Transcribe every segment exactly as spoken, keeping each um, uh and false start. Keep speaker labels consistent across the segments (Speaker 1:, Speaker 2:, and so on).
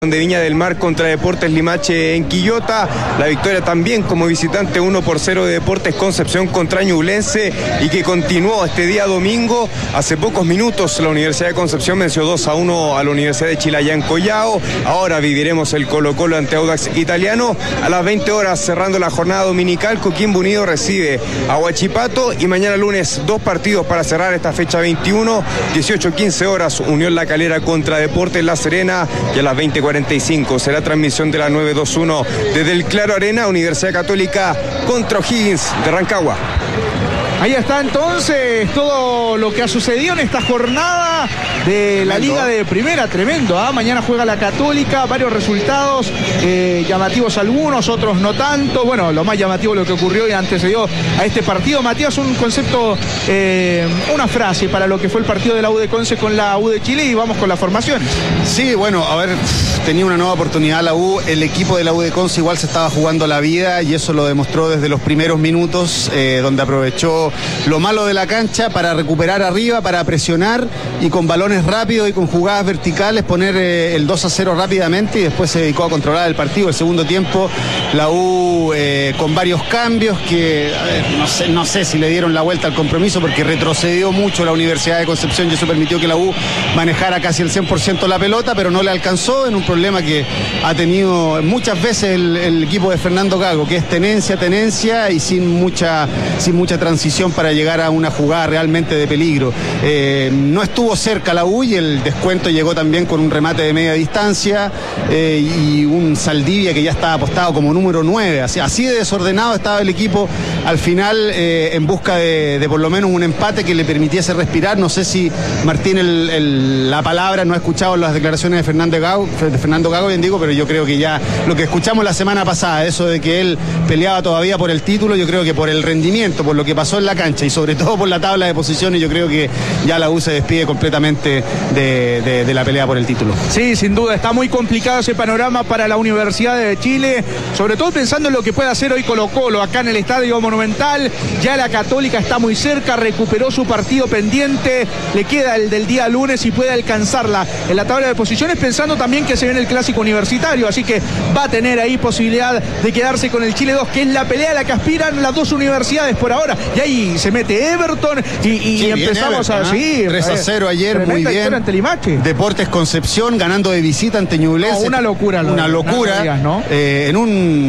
Speaker 1: de Viña del Mar contra Deportes Limache en Quillota. La victoria también como visitante uno por cero de Deportes Concepción contra Ñublense y que continuó este día domingo. Hace pocos minutos la Universidad de Concepción venció dos a uno a la Universidad de Chile allá en Collao. Ahora viviremos el Colo Colo ante Audax Italiano. A las veinte horas, cerrando la jornada dominical, Coquimbo Unido recibe a Huachipato y mañana lunes dos partidos para cerrar esta fecha veintiuno. dieciocho quince horas, Unión La Calera contra Deportes La Serena y a las veinte cuarenta y cinco será transmisión de la nueve veintiuno desde el Claro Arena, Universidad Católica contra O'Higgins de Rancagua.
Speaker 2: Ahí está entonces todo lo que ha sucedido en esta jornada de la Liga de Primera, tremendo, ¿ah? Mañana juega la Católica, varios resultados, eh, llamativos algunos, otros no tanto. Bueno, lo más llamativo lo que ocurrió y antecedió a este partido. Matías, un concepto, eh, una frase para lo que fue el partido de la U de Conce con la U de Chile y vamos con las formaciones.
Speaker 3: Sí, bueno, a ver, tenía una nueva oportunidad la U, el equipo de la U de Conce igual se estaba jugando la vida y eso lo demostró desde los primeros minutos, eh, donde aprovechó lo malo de la cancha para recuperar arriba, para presionar y con balones rápidos y con jugadas verticales poner eh, el dos a cero rápidamente y después se dedicó a controlar el partido. El segundo tiempo la U eh, con varios cambios que a ver, no sé, no sé si le dieron la vuelta al compromiso porque retrocedió mucho la Universidad de Concepción y eso permitió que la U manejara casi el cien por ciento la pelota, pero no le alcanzó en un problema que ha tenido muchas veces el, el equipo de Fernando Gago, que es tenencia, tenencia y sin mucha, sin mucha transición para llegar a una jugada realmente de peligro. Eh, no estuvo cerca la U y el descuento llegó también con un remate de media distancia eh, y un Saldivia que ya estaba apostado como número nueve. Así, así de desordenado estaba el equipo al final eh, en busca de, de por lo menos un empate que le permitiese respirar. No sé si Martín el, el, la palabra no ha escuchado las declaraciones de Fernando Gago, de Fernando Gago, bien digo, pero yo creo que ya lo que escuchamos la semana pasada, eso de que él peleaba todavía por el título, yo creo que por el rendimiento, por lo que pasó en la cancha y sobre todo por la tabla de posiciones, yo creo que ya la U se despide completamente de, de, de la pelea por el título.
Speaker 2: Sí, sin duda, está muy complicado ese panorama para la Universidad de Chile, sobre todo pensando en lo que puede hacer hoy Colo Colo acá en el Estadio Monumental. Ya la Católica está muy cerca, recuperó su partido pendiente, le queda el del día lunes y puede alcanzarla en la tabla de posiciones, pensando también que se viene el clásico universitario, así que va a tener ahí posibilidad de quedarse con el Chile dos, que es la pelea a la que aspiran las dos universidades por ahora. Y ahí se mete Everton y, y sí, empezamos
Speaker 3: Everton,
Speaker 2: a... Sí,
Speaker 3: tres a cero ayer, muy bien.
Speaker 2: Ante Limache.
Speaker 3: Deportes Concepción ganando de visita ante Ñublense.
Speaker 2: No, una locura.
Speaker 3: Una
Speaker 2: lo,
Speaker 3: locura.
Speaker 2: No digas, ¿no?
Speaker 3: Eh, en un,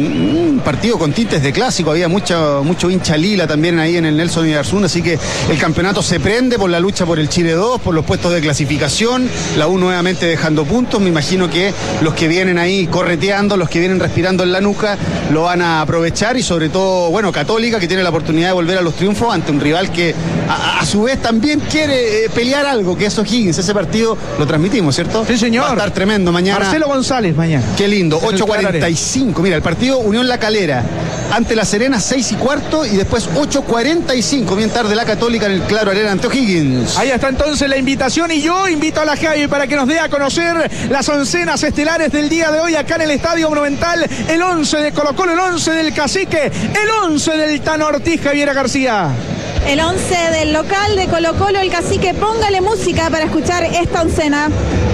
Speaker 3: un partido con tintes de clásico, había mucho, mucho hincha lila también ahí en el Nelson Ibarzún, así que el campeonato se prende por la lucha por el Chile dos, por los puestos de clasificación, la U nuevamente dejando puntos. Me imagino que los que vienen ahí correteando, los que vienen respirando en la nuca, lo van a aprovechar y sobre todo, bueno, Católica, que tiene la oportunidad de volver a los triunfos ante un rival que a, a su vez también quiere eh, pelear algo, que es O'Higgins. Ese partido lo transmitimos, ¿cierto?
Speaker 2: Sí, señor.
Speaker 3: Va a estar tremendo mañana.
Speaker 2: Marcelo González mañana.
Speaker 3: Qué lindo, ocho cuarenta y cinco. Mira, el partido Unión La Calera ante La Serena, seis y cuarto, y después ocho cuarenta y cinco, bien tarde la Católica en el Claro Arena ante O'Higgins.
Speaker 2: Ahí está entonces la invitación y yo invito a la Javi para que nos dé a conocer las oncenas estelares del día de hoy acá en el Estadio Monumental. El once de Colo Colo, el once del Cacique, el once del Tano Ortiz, Javiera García.
Speaker 4: El once del local de Colo Colo, el Cacique, póngale música para escuchar esta oncena.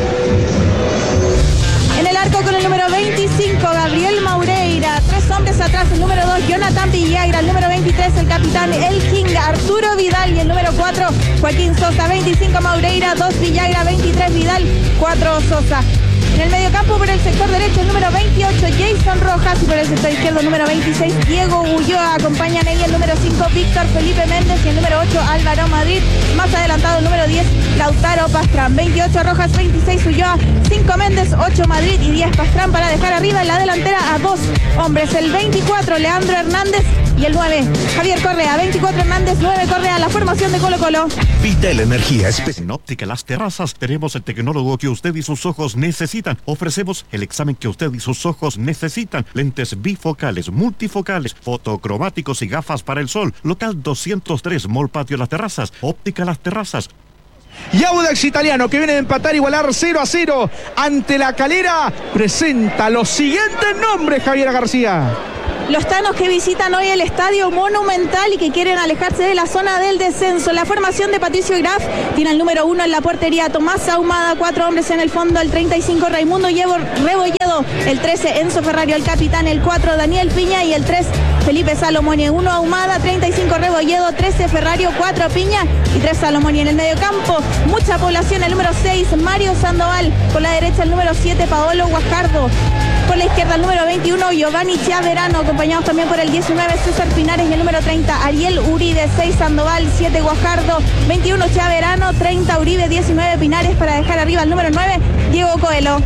Speaker 4: En el arco con el número veinticinco, Gabriel Maureira. Tres hombres atrás, el número dos, Jonathan Villagra. El número veintitrés, el capitán El King, Arturo Vidal. Y el número cuatro, Joaquín Sosa. veinticinco, Maureira, dos, Villagra. veintitrés, Vidal, cuatro, Sosa. En el mediocampo por el sector derecho, el número veintiocho, Jason Rojas. Y por el sector izquierdo, número veintiséis, Diego Ulloa. Acompañan ahí el número cinco, Víctor Felipe Méndez. Y el número ocho, Álvaro Madrid. Más adelantado, el número diez, Lautaro Pastrán. veintiocho, Rojas, veintiséis, Ulloa. cinco, Méndez, ocho, Madrid y diez, Pastrán, para dejar arriba en la delantera a dos hombres. El veinticuatro, Leandro Hernández. Y el nueve, Javier Correa. veinticuatro, Hernández, nueve, Correa. La formación de Colo Colo.
Speaker 5: Vitel Energía especial. En Óptica Las Terrazas tenemos el tecnólogo que usted y sus ojos necesitan. Ofrecemos el examen que usted y sus ojos necesitan. Lentes bifocales, multifocales, fotocromáticos y gafas para el sol. Local doscientos tres, Mall Patio Las Terrazas. Óptica Las Terrazas.
Speaker 2: Y Audax Italiano, que viene de empatar, igualar cero a cero ante La Calera, presenta los siguientes nombres, Javiera García.
Speaker 4: Los tanos que visitan hoy el Estadio Monumental y que quieren alejarse de la zona del descenso. La formación de Patricio Graf tiene el número uno en la portería, Tomás Ahumada, cuatro hombres en el fondo, el treinta y cinco Raimundo Rebolledo, el trece Enzo Ferrario, el capitán, el cuatro Daniel Piña y el tres Felipe Salomoni. uno Ahumada, treinta y cinco Rebolledo, trece Ferrario, cuatro Piña y tres Salomoni. En el mediocampo, mucha población, el número seis Mario Sandoval, por la derecha el número siete Paolo Guajardo, por la izquierda el número veintiuno Giovanni Chiaverano, acompañados también por el diecinueve César Pinares y el número treinta Ariel Uribe, seis Sandoval, siete Guajardo, veintiuno Chiaverano, treinta Uribe, diecinueve Pinares, para dejar arriba el número nueve Diego Coelho.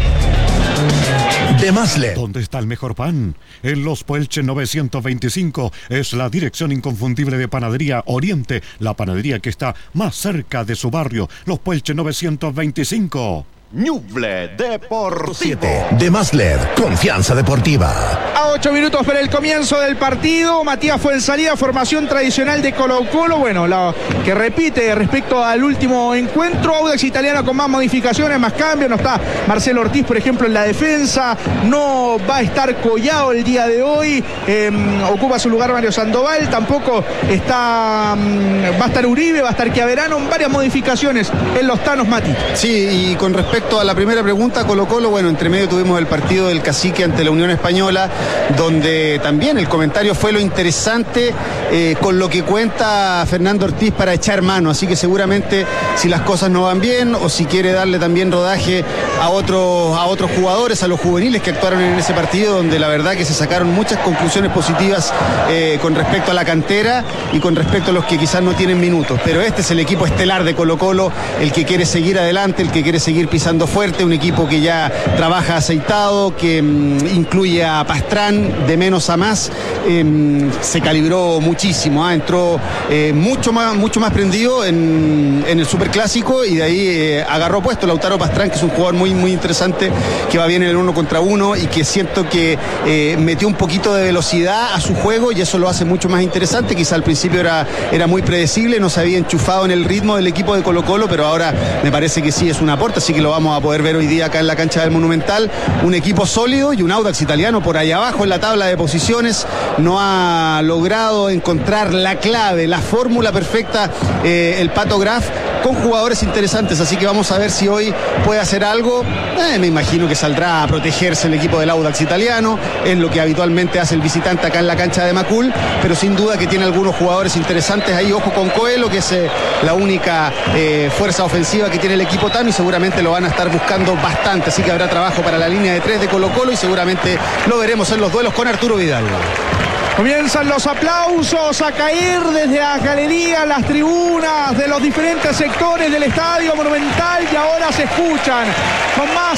Speaker 5: De Masle. ¿Dónde está el mejor pan? En Los Puelches novecientos veinticinco es la dirección inconfundible de Panadería Oriente, la panadería que está más cerca de su barrio. Los Puelches novecientos veinticinco.
Speaker 6: Ñuble Deportivo.
Speaker 7: siete de Masler, confianza deportiva.
Speaker 2: A ocho minutos para el comienzo del partido, Matías Fuenzalida, formación tradicional de Colo Colo, bueno, la que repite respecto al último encuentro. Audax Italiano con más modificaciones, más cambios. No está Marcelo Ortiz, por ejemplo, en la defensa. No va a estar Collao el día de hoy. Eh, ocupa su lugar Mario Sandoval. Tampoco está, va a estar Uribe, va a estar Chiaverano. Varias modificaciones en los tanos, Mati.
Speaker 3: Sí, y con respecto a la primera pregunta, Colo Colo, bueno, entre medio tuvimos el partido del Cacique ante la Unión Española, donde también el comentario fue lo interesante eh, con lo que cuenta Fernando Ortiz para echar mano, así que seguramente si las cosas no van bien o si quiere darle también rodaje a otros, a otros jugadores, a los juveniles que actuaron en ese partido, donde la verdad que se sacaron muchas conclusiones positivas eh, con respecto a la cantera y con respecto a los que quizás no tienen minutos, pero este es el equipo estelar de Colo Colo, el que quiere seguir adelante, el que quiere seguir pisando fuerte, un equipo que ya trabaja aceitado, que mmm, incluye a Pastrán de menos a más, eh, se calibró muchísimo, ¿eh? entró eh, mucho más mucho más prendido en, en el Superclásico y de ahí eh, agarró puesto Lautaro Pastrán, que es un jugador muy muy interesante, que va bien en el uno contra uno y que siento que eh, metió un poquito de velocidad a su juego y eso lo hace mucho más interesante. Quizá al principio era, era muy predecible, no se había enchufado en el ritmo del equipo de Colo Colo, pero ahora me parece que sí es un aporte, así que lo vamos a poder ver hoy día acá en la cancha del Monumental. Un equipo sólido y un Audax Italiano por ahí abajo en la tabla de posiciones no ha logrado encontrar la clave, la fórmula perfecta, eh, el Pato Graf, con jugadores interesantes, así que vamos a ver si hoy puede hacer algo. Eh, me imagino que saldrá a protegerse el equipo del Audax Italiano, es lo que habitualmente hace el visitante acá en la cancha de Macul, pero sin duda que tiene algunos jugadores interesantes ahí. Ojo con Coelho, que es eh, la única eh, fuerza ofensiva que tiene el equipo Tano y seguramente lo van a estar buscando bastante, así que habrá trabajo para la línea de tres de Colo Colo y seguramente lo veremos en los duelos con Arturo Vidal.
Speaker 2: Comienzan los aplausos a caer desde la galería, las tribunas de los diferentes sectores del Estadio Monumental y ahora se escuchan con más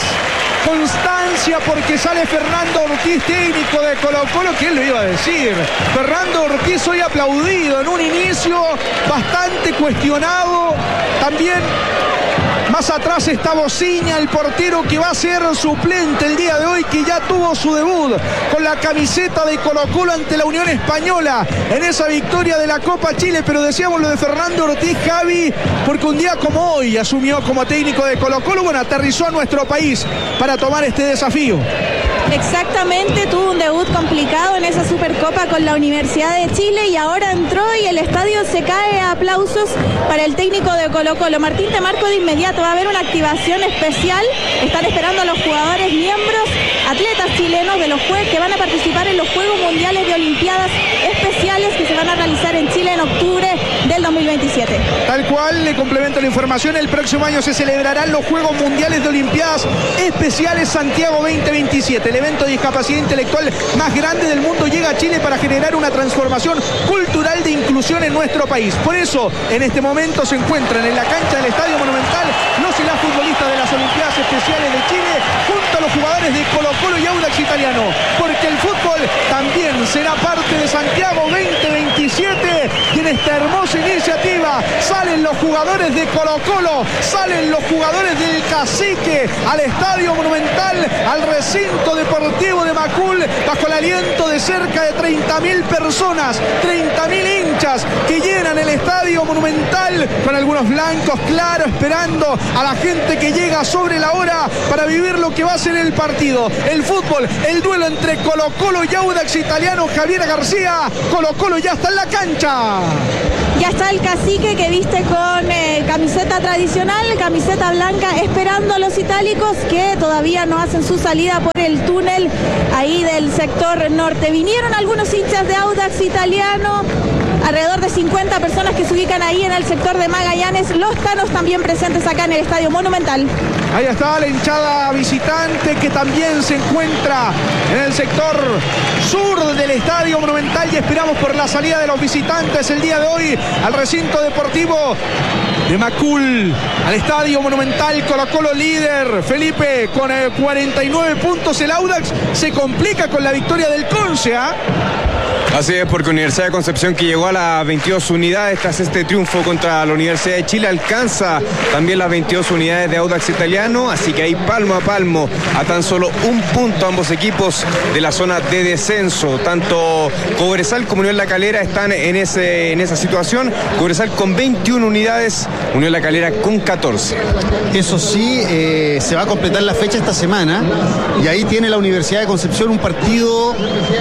Speaker 2: constancia porque sale Fernando Ortiz, técnico de Colo Colo. ¿Quién lo iba a decir? Fernando Ortiz hoy aplaudido en un inicio bastante cuestionado. También más atrás está Bociña, el portero que va a ser suplente el día de hoy, que ya tuvo su debut con la camiseta de Colo Colo ante la Unión Española en esa victoria de la Copa Chile. Pero decíamos lo de Fernando Ortiz, Javi, porque un día como hoy asumió como técnico de Colo Colo, bueno, aterrizó a nuestro país para tomar este desafío.
Speaker 4: Exactamente, tuvo un debut complicado en esa Supercopa con la Universidad de Chile y ahora entró y el estadio se cae a aplausos para el técnico de Colo Colo. Martín te marco de inmediato, va a haber una activación especial, están esperando a los jugadores miembros, atletas chilenos de los juegos que van a participar en los Juegos Mundiales de Olimpiadas Especiales que se van a realizar en Chile en octubre del dos mil veintisiete.
Speaker 2: Tal cual, le complemento la información, el próximo año se celebrarán los Juegos Mundiales de Olimpiadas Especiales Santiago veinte veintisiete. El evento de discapacidad intelectual más grande del mundo llega a Chile para generar una transformación cultural de inclusión en nuestro país. Por eso, en este momento se encuentran en la cancha del Estadio Monumental los y las futbolistas de las Olimpiadas Especiales de Chile junto a los jugadores de Colo Colo y Audax Italiano, porque el fútbol también será parte de Santiago veinte veintisiete y en esta hermosa iniciativa salen los jugadores de Colo Colo, salen los jugadores del Cacique al Estadio Monumental, al recinto deportivo de Macul, bajo el aliento de cerca de treinta mil personas, treinta mil hinchas que llenan el Estadio Monumental con algunos blancos, claro, esperando a la gente que llega sobre la hora para vivir lo que va a ser el partido, el fútbol, el duelo entre Colo Colo Colo y Audax Italiano, Javier García. Colo Colo ya está en la cancha.
Speaker 4: Ya está el cacique que viste con eh, camiseta tradicional, camiseta blanca, esperando a los itálicos que todavía no hacen su salida por el túnel ahí del sector norte. Vinieron algunos hinchas de Audax Italiano, alrededor de cincuenta personas que se ubican ahí en el sector de Magallanes. Los tanos también presentes acá en el Estadio Monumental.
Speaker 2: Ahí está la hinchada visitante que también se encuentra en el sector sur del Estadio Monumental y esperamos por la salida de los visitantes el día de hoy al recinto deportivo de Macul, al Estadio Monumental. Colo Colo líder, Felipe, con eh, cuarenta y nueve puntos. El Audax se complica con la victoria del Conce, ¿ah?
Speaker 1: Así es, porque Universidad de Concepción, que llegó a las veintidós unidades tras este triunfo contra la Universidad de Chile, alcanza también las veintidós unidades de Audax Italiano, así que ahí palmo a palmo, a tan solo un punto ambos equipos de la zona de descenso. Tanto Cobresal como Unión La Calera están en, ese, en esa situación. Cobresal con veintiuna unidades, Unión La Calera con catorce.
Speaker 3: Eso sí, eh, se va a completar la fecha esta semana y ahí tiene la Universidad de Concepción un partido,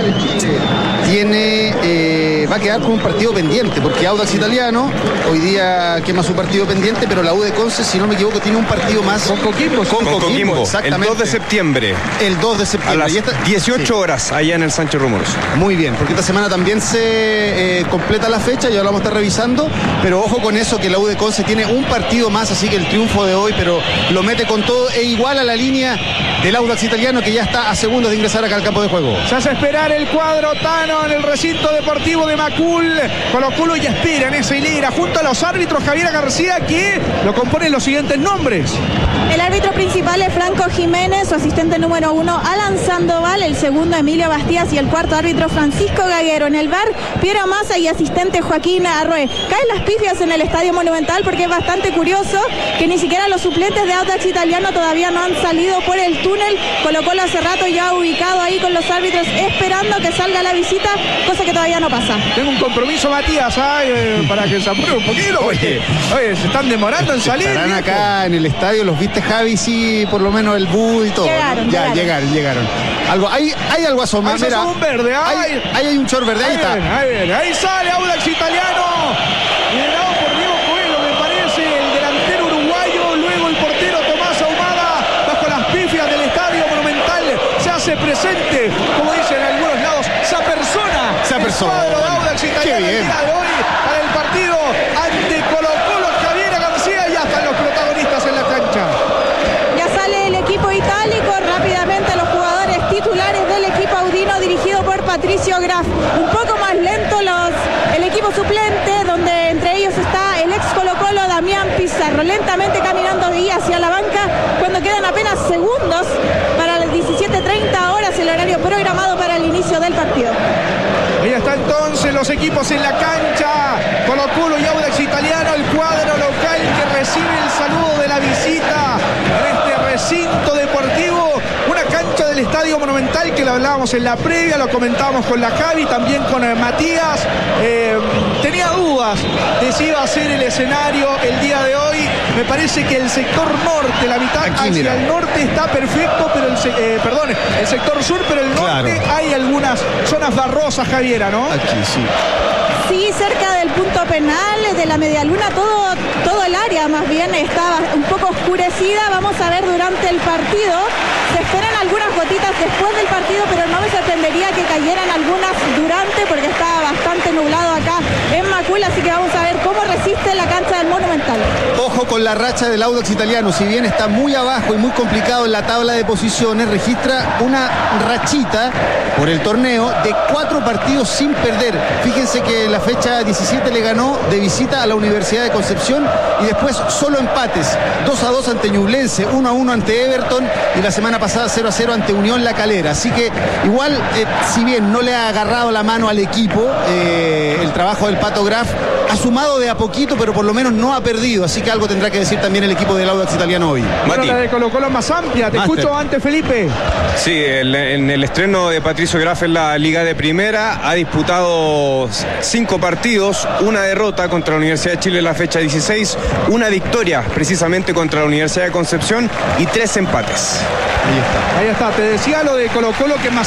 Speaker 3: tiene Eh, va a quedar con un partido pendiente, porque Audax Italiano hoy día quema su partido pendiente, pero la U de Conce, si no me equivoco, tiene un partido más
Speaker 2: con Coquimbo,
Speaker 3: con,
Speaker 1: con
Speaker 3: Coquimbo,
Speaker 1: Coquimbo,
Speaker 3: exactamente.
Speaker 1: el dos de septiembre.
Speaker 3: El dos de septiembre.
Speaker 1: A las
Speaker 3: y esta,
Speaker 1: dieciocho
Speaker 3: sí.
Speaker 1: horas allá en el Sánchez Rumoroso.
Speaker 3: Muy bien, porque esta semana también se eh, completa la fecha, ya lo vamos a estar revisando, pero ojo con eso, que la U de Conce tiene un partido más, así que el triunfo de hoy, pero lo mete con todo e igual a la línea del Audax Italiano, que ya está a segundos de ingresar acá al campo de juego.
Speaker 2: Se hace esperar el cuadro tano en el recinto deportivo de Macul. Colo Colo ya espera en esa hilera junto a los árbitros Javier García, que lo componen los siguientes nombres.
Speaker 4: El árbitro principal es Franco Jiménez, su asistente número uno Alan Sandoval, el segundo Emilio Bastías y el cuarto árbitro Francisco Gaguero. En el bar, Piero Massa y asistente Joaquín Arroe. Caen las pifias en el Estadio Monumental porque es bastante curioso que ni siquiera los suplentes de Audax Italiano todavía no han salido por el túnel. Colo Colo hace rato ya ubicado ahí con los árbitros esperando que salga la visita, cosa que todavía no pasa.
Speaker 2: Tengo un compromiso, Matías, ¿eh? Para que se apruebe un poquito, porque oye, se están demorando en salir.
Speaker 3: Estarán
Speaker 2: viejo.
Speaker 3: acá en el estadio, los viste, Javi, sí, por lo menos el bus y todo.
Speaker 4: Llegaron,
Speaker 3: ¿no? Ya,
Speaker 4: llegaron.
Speaker 3: llegaron, llegaron. Algo, hay, hay algo asomado.
Speaker 2: Ahí se asoma un verde,
Speaker 3: ahí,
Speaker 2: ay.
Speaker 3: ahí hay un short verde, ahí,
Speaker 2: Ahí
Speaker 3: está.
Speaker 2: viene, ahí viene, ahí sale Audax Italiano, liderado por Diego Coelho, me parece, el delantero uruguayo, luego el portero Tomás Ahumada, bajo las pifias del Estadio Monumental, se hace presente, como dicen en algunos lados, esa persona,
Speaker 3: Esa persona.
Speaker 2: el cuadro de Audax Italiano
Speaker 3: Qué
Speaker 2: el
Speaker 3: bien.
Speaker 2: día de hoy, para el partido ante Colo Colo. Javier García, ya están los protagonistas en la cancha.
Speaker 4: Ya sale el equipo itálico, rápidamente los jugadores titulares del equipo audino dirigido por Patricio Graf. Un poco más lento los, el equipo suplente, donde entre ellos está el ex Colo Colo Damián Pizarro, lentamente caminando ahí hacia la banca cuando quedan apenas segundos para las diecisiete treinta horas, el horario programado para el inicio del partido.
Speaker 2: Ahí está entonces los equipos en la cancha. Colo Colo y Audax Italiano, el cuadro local que recibe el saludo de la visita en este recinto deportivo. Una cancha del Estadio Monumental que lo hablábamos en la previa, lo comentábamos con la Javi, también con eh, Matías. Eh, tenía dudas de si iba a ser el escenario el día de hoy. Me parece que el sector norte, la mitad
Speaker 3: Aquí,
Speaker 2: hacia
Speaker 3: mira.
Speaker 2: el norte está perfecto, pero el, se- eh, perdón, el sector sur, pero el norte
Speaker 3: Claro.
Speaker 2: hay algunas zonas barrosas, Javiera, ¿no?
Speaker 3: Aquí, sí.
Speaker 4: Sí, cerca del punto penal, de la medialuna, todo, todo el área más bien está un poco oscurecida. Vamos a ver durante el partido. Se esperan algunas gotitas después del partido, pero no me sorprendería que cayeran algunas durante, porque está bastante nublado acá en Macul, así que vamos a ver cómo resiste la cancha del Monumental.
Speaker 3: Ojo con la racha del Audax Italiano, si bien está muy abajo y muy complicado en la tabla de posiciones, registra una rachita por el torneo de cuatro partidos sin perder. Fíjense que en la fecha diecisiete le ganó de visita a la Universidad de Concepción y después solo empates, dos a dos ante Ñublense, uno a uno ante Everton y la semana pasada cero a cero ante Unión La Calera. Así que igual, eh, si bien no le ha agarrado la mano al equipo, eh, el trabajo del Pato Graf ha sumado de a poquito, pero por lo menos no ha perdido, así que algo tendrá que decir también el equipo del Audax Italiano hoy.
Speaker 2: Bueno,
Speaker 1: Mati.
Speaker 2: la de Colo Colo es más amplia. Te
Speaker 3: Master.
Speaker 2: escucho antes, Felipe.
Speaker 1: Sí, el- en el estreno de Patricio Graf en la Liga de Primera ha disputado cinco partidos, una derrota contra la Universidad de Chile en la fecha dieciséis, una victoria precisamente contra la Universidad de Concepción y tres empates.
Speaker 3: Ahí está.
Speaker 2: Ahí está, te decía lo de Colo Colo que es más amplia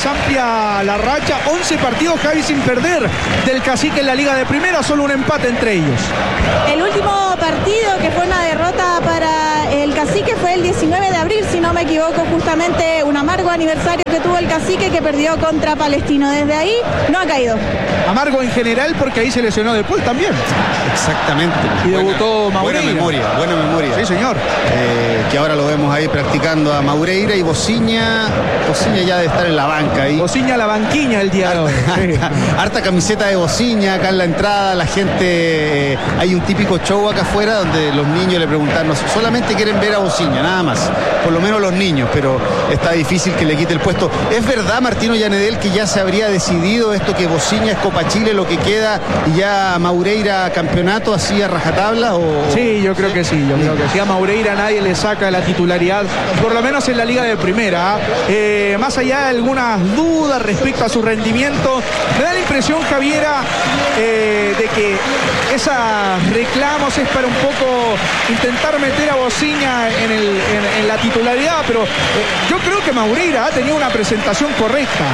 Speaker 2: la, la racha, once partidos, Javi, sin perder del Cacique en la Liga de Primera, solo un empate entre ellos.
Speaker 4: El último partido que fue una derrota para el Cacique fue el diecinueve de abril, si no me equivoco, justamente un amargo aniversario que tuvo el Cacique, que perdió contra Palestino. Desde ahí no ha caído.
Speaker 2: Amargo en general porque ahí se lesionó después también.
Speaker 3: Exactamente.
Speaker 2: Y debutó Maureira.
Speaker 3: Buena memoria, buena memoria.
Speaker 2: Sí, señor.
Speaker 3: Eh, que ahora lo vemos ahí practicando a Maureira y Bociña. Bociña ya debe estar en la banca ahí.
Speaker 2: Bociña la banquiña el día de hoy.
Speaker 3: Harta, harta camiseta de Bociña acá en la entrada. La gente, eh, hay un típico show acá afuera donde los niños le preguntan, no, solamente quieren ver a Bociña, nada más. Por lo menos los niños, pero está difícil que le quite el puesto. ¿Es verdad, Martino Llanedel, que ya se habría decidido esto, que Bociña es Copa Chile lo que queda y ya Maureira campeonato así a rajatabla? O...
Speaker 2: Sí, yo creo que sí, yo creo que sí. A Maureira nadie le saca la titularidad, por lo menos en la Liga de Primera. Eh, más allá de algunas dudas respecto a su rendimiento, me da la impresión, Javiera, eh, de que esos reclamos es para un poco intentar meter a Bociña en, el, en, en la titularidad, pero eh, yo creo que Maureira ha tenido una presentación correcta.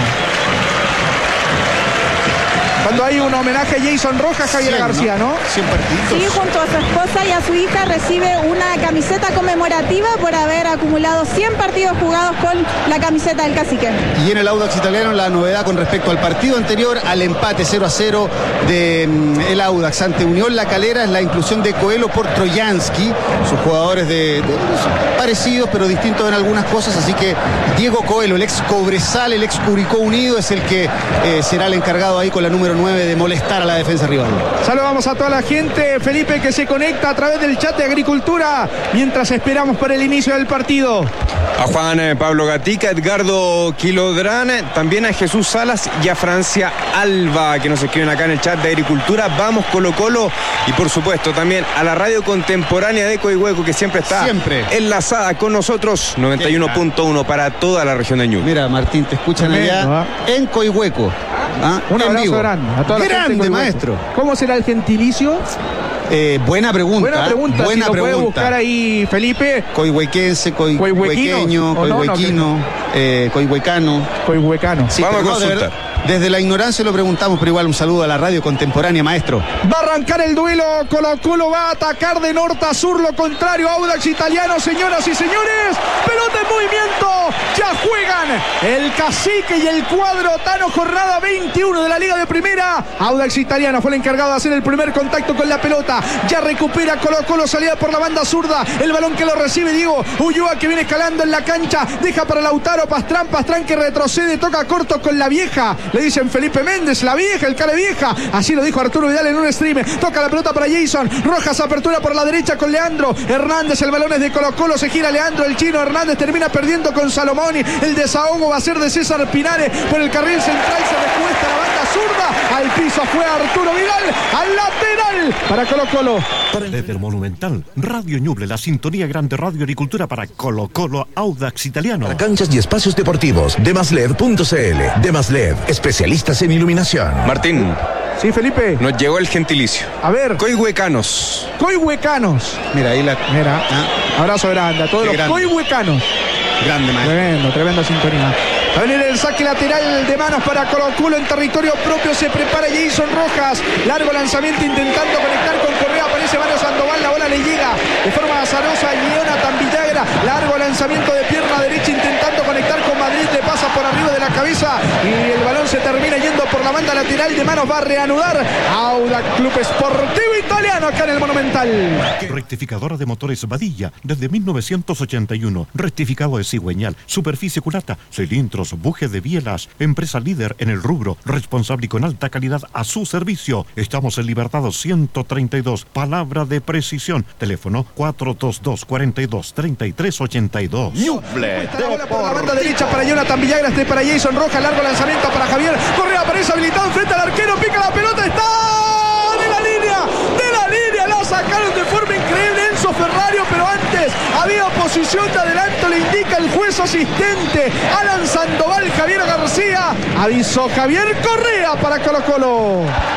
Speaker 2: Cuando hay un homenaje a Jason Rojas, Javier García, ¿no?
Speaker 3: cien partidos.
Speaker 4: Sí, junto a su esposa y a su hija recibe una camiseta conmemorativa por haber acumulado cien partidos jugados con la camiseta del Cacique.
Speaker 3: Y en el Audax Italiano la novedad con respecto al partido anterior, al empate cero a cero de mm, el Audax ante Unión La Calera, es la inclusión de Coelho por Trojansky, sus jugadores de, de parecidos pero distintos en algunas cosas, así que Diego Coelho, el ex Cobresal, el ex Curicó Unido, es el que eh, será el encargado ahí con la número nueve de molestar a la defensa rival.
Speaker 2: Saludamos a toda la gente, Felipe, que se conecta a través del chat de Agricultura mientras esperamos para el inicio del partido.
Speaker 1: A Juan eh, Pablo Gatica, Edgardo Quilodrán, también a Jesús Salas y a Francia Alba, que nos escriben acá en el chat de Agricultura. Vamos Colo Colo, y por supuesto también a la radio contemporánea de Coihueco, que siempre está
Speaker 3: siempre
Speaker 1: enlazada con nosotros, noventa y uno punto uno para toda la región de Ñuble.
Speaker 3: Mira, Martín, te escuchan
Speaker 2: Tremendo,
Speaker 3: allá
Speaker 2: ¿eh?
Speaker 3: en Coihueco. ¿Ah?
Speaker 2: Un
Speaker 3: en
Speaker 2: abrazo
Speaker 3: vivo.
Speaker 2: grande a toda la
Speaker 3: grande,
Speaker 2: gente de Coihueco.
Speaker 3: maestro.
Speaker 2: ¿Cómo será el gentilicio?
Speaker 3: Eh, buena pregunta.
Speaker 2: Buena pregunta,
Speaker 3: buena
Speaker 2: si lo
Speaker 3: pregunta.
Speaker 2: puede buscar ahí, Felipe.
Speaker 3: Coihuequense, coi, coihuequeño,
Speaker 2: ¿O no?
Speaker 3: coihuequino,
Speaker 2: No,
Speaker 3: eh, coihuecano.
Speaker 2: Coihuecano.
Speaker 3: Sí,
Speaker 1: Vamos
Speaker 3: pero
Speaker 1: a
Speaker 3: no, de
Speaker 1: consultar.
Speaker 3: verdad, desde la ignorancia lo preguntamos, pero igual un saludo a la radio contemporánea, maestro.
Speaker 2: Va a arrancar el duelo, Colo Colo va a atacar de norte a sur, lo contrario, Audax Italiano, señoras y señores, pelota en movimiento, ya juegan el Cacique y el cuadro Tano, jornada veintiuno de la Liga de Primera. Audax Italiano fue el encargado de hacer el primer contacto con la pelota, ya recupera Colo Colo, salida por la banda zurda, el balón que lo recibe Diego Ulloa, que viene escalando en la cancha, deja para Lautaro Pastrán, Pastrán que retrocede, toca corto con la vieja, le dicen Felipe Méndez, la vieja, el cara vieja, así lo dijo Arturo Vidal en un stream, toca la pelota para Jason Rojas, apertura por la derecha con Leandro Hernández, el balón es de Colo Colo, se gira Leandro, el chino Hernández termina perdiendo con Salomoni, el desahogo va a ser de César Pinares por el carril central, se recuesta la banda zurda, al piso fue Arturo Vidal, al lateral para Colo Colo.
Speaker 5: Desde el Monumental, Radio Ñuble, la sintonía grande Radio Agricultura para Colo Colo, Audax Italiano.
Speaker 7: Para canchas y espacios deportivos, Demasled punto c l. Demasled, especialistas en iluminación.
Speaker 1: Martín,
Speaker 2: Sí, Felipe.
Speaker 1: nos llegó el gentilicio.
Speaker 2: A ver.
Speaker 1: Coihuecanos.
Speaker 2: Coihuecanos.
Speaker 3: Mira, ahí la...
Speaker 2: Mira,
Speaker 3: Ah.
Speaker 2: abrazo grande a todos
Speaker 3: Qué
Speaker 2: los
Speaker 3: grande.
Speaker 2: coihuecanos.
Speaker 3: Grande, maestro.
Speaker 2: Tremendo, tremenda sintonía. Va a venir el saque lateral de manos para Colo Colo en territorio propio. Se prepara Jason Rojas. Largo lanzamiento intentando conectar con Correa. Aparece Mario Sandoval. La bola le llega de forma azarosa a Jonathan Villagra. Largo lanzamiento de pierna derecha intentando conectar con Madrid. Le pasa por arriba de la cabeza y el balón se termina yendo por la banda lateral de manos. Va a reanudar Audax Club Sportivo Italiano acá en el Monumental.
Speaker 5: Rectificadora de motores Badilla, desde mil novecientos ochenta y uno. Rectificado de cigüeñal, superficie culata, cilindros, buje de bielas. Empresa líder en el rubro, responsable y con alta calidad a su servicio. Estamos en Libertad ciento treinta y dos. Palabra de precisión. Teléfono cuatro dos dos, cuatro dos, tres tres ocho dos.
Speaker 6: Ñuble
Speaker 2: Está la bola por la banda
Speaker 6: Deportes.
Speaker 2: derecha para Jonathan Villagra, este para Jason Rojas, largo lanzamiento para Javier Correa, aparece habilitado frente al arquero, pica la pelota, está de la línea, de la línea, la sacaron de forma increíble Enzo Ferrario, pero antes había posición de adelanto, le indica el juez asistente Alan Sandoval. Javier García, avisó Javier Correa para Colo Colo.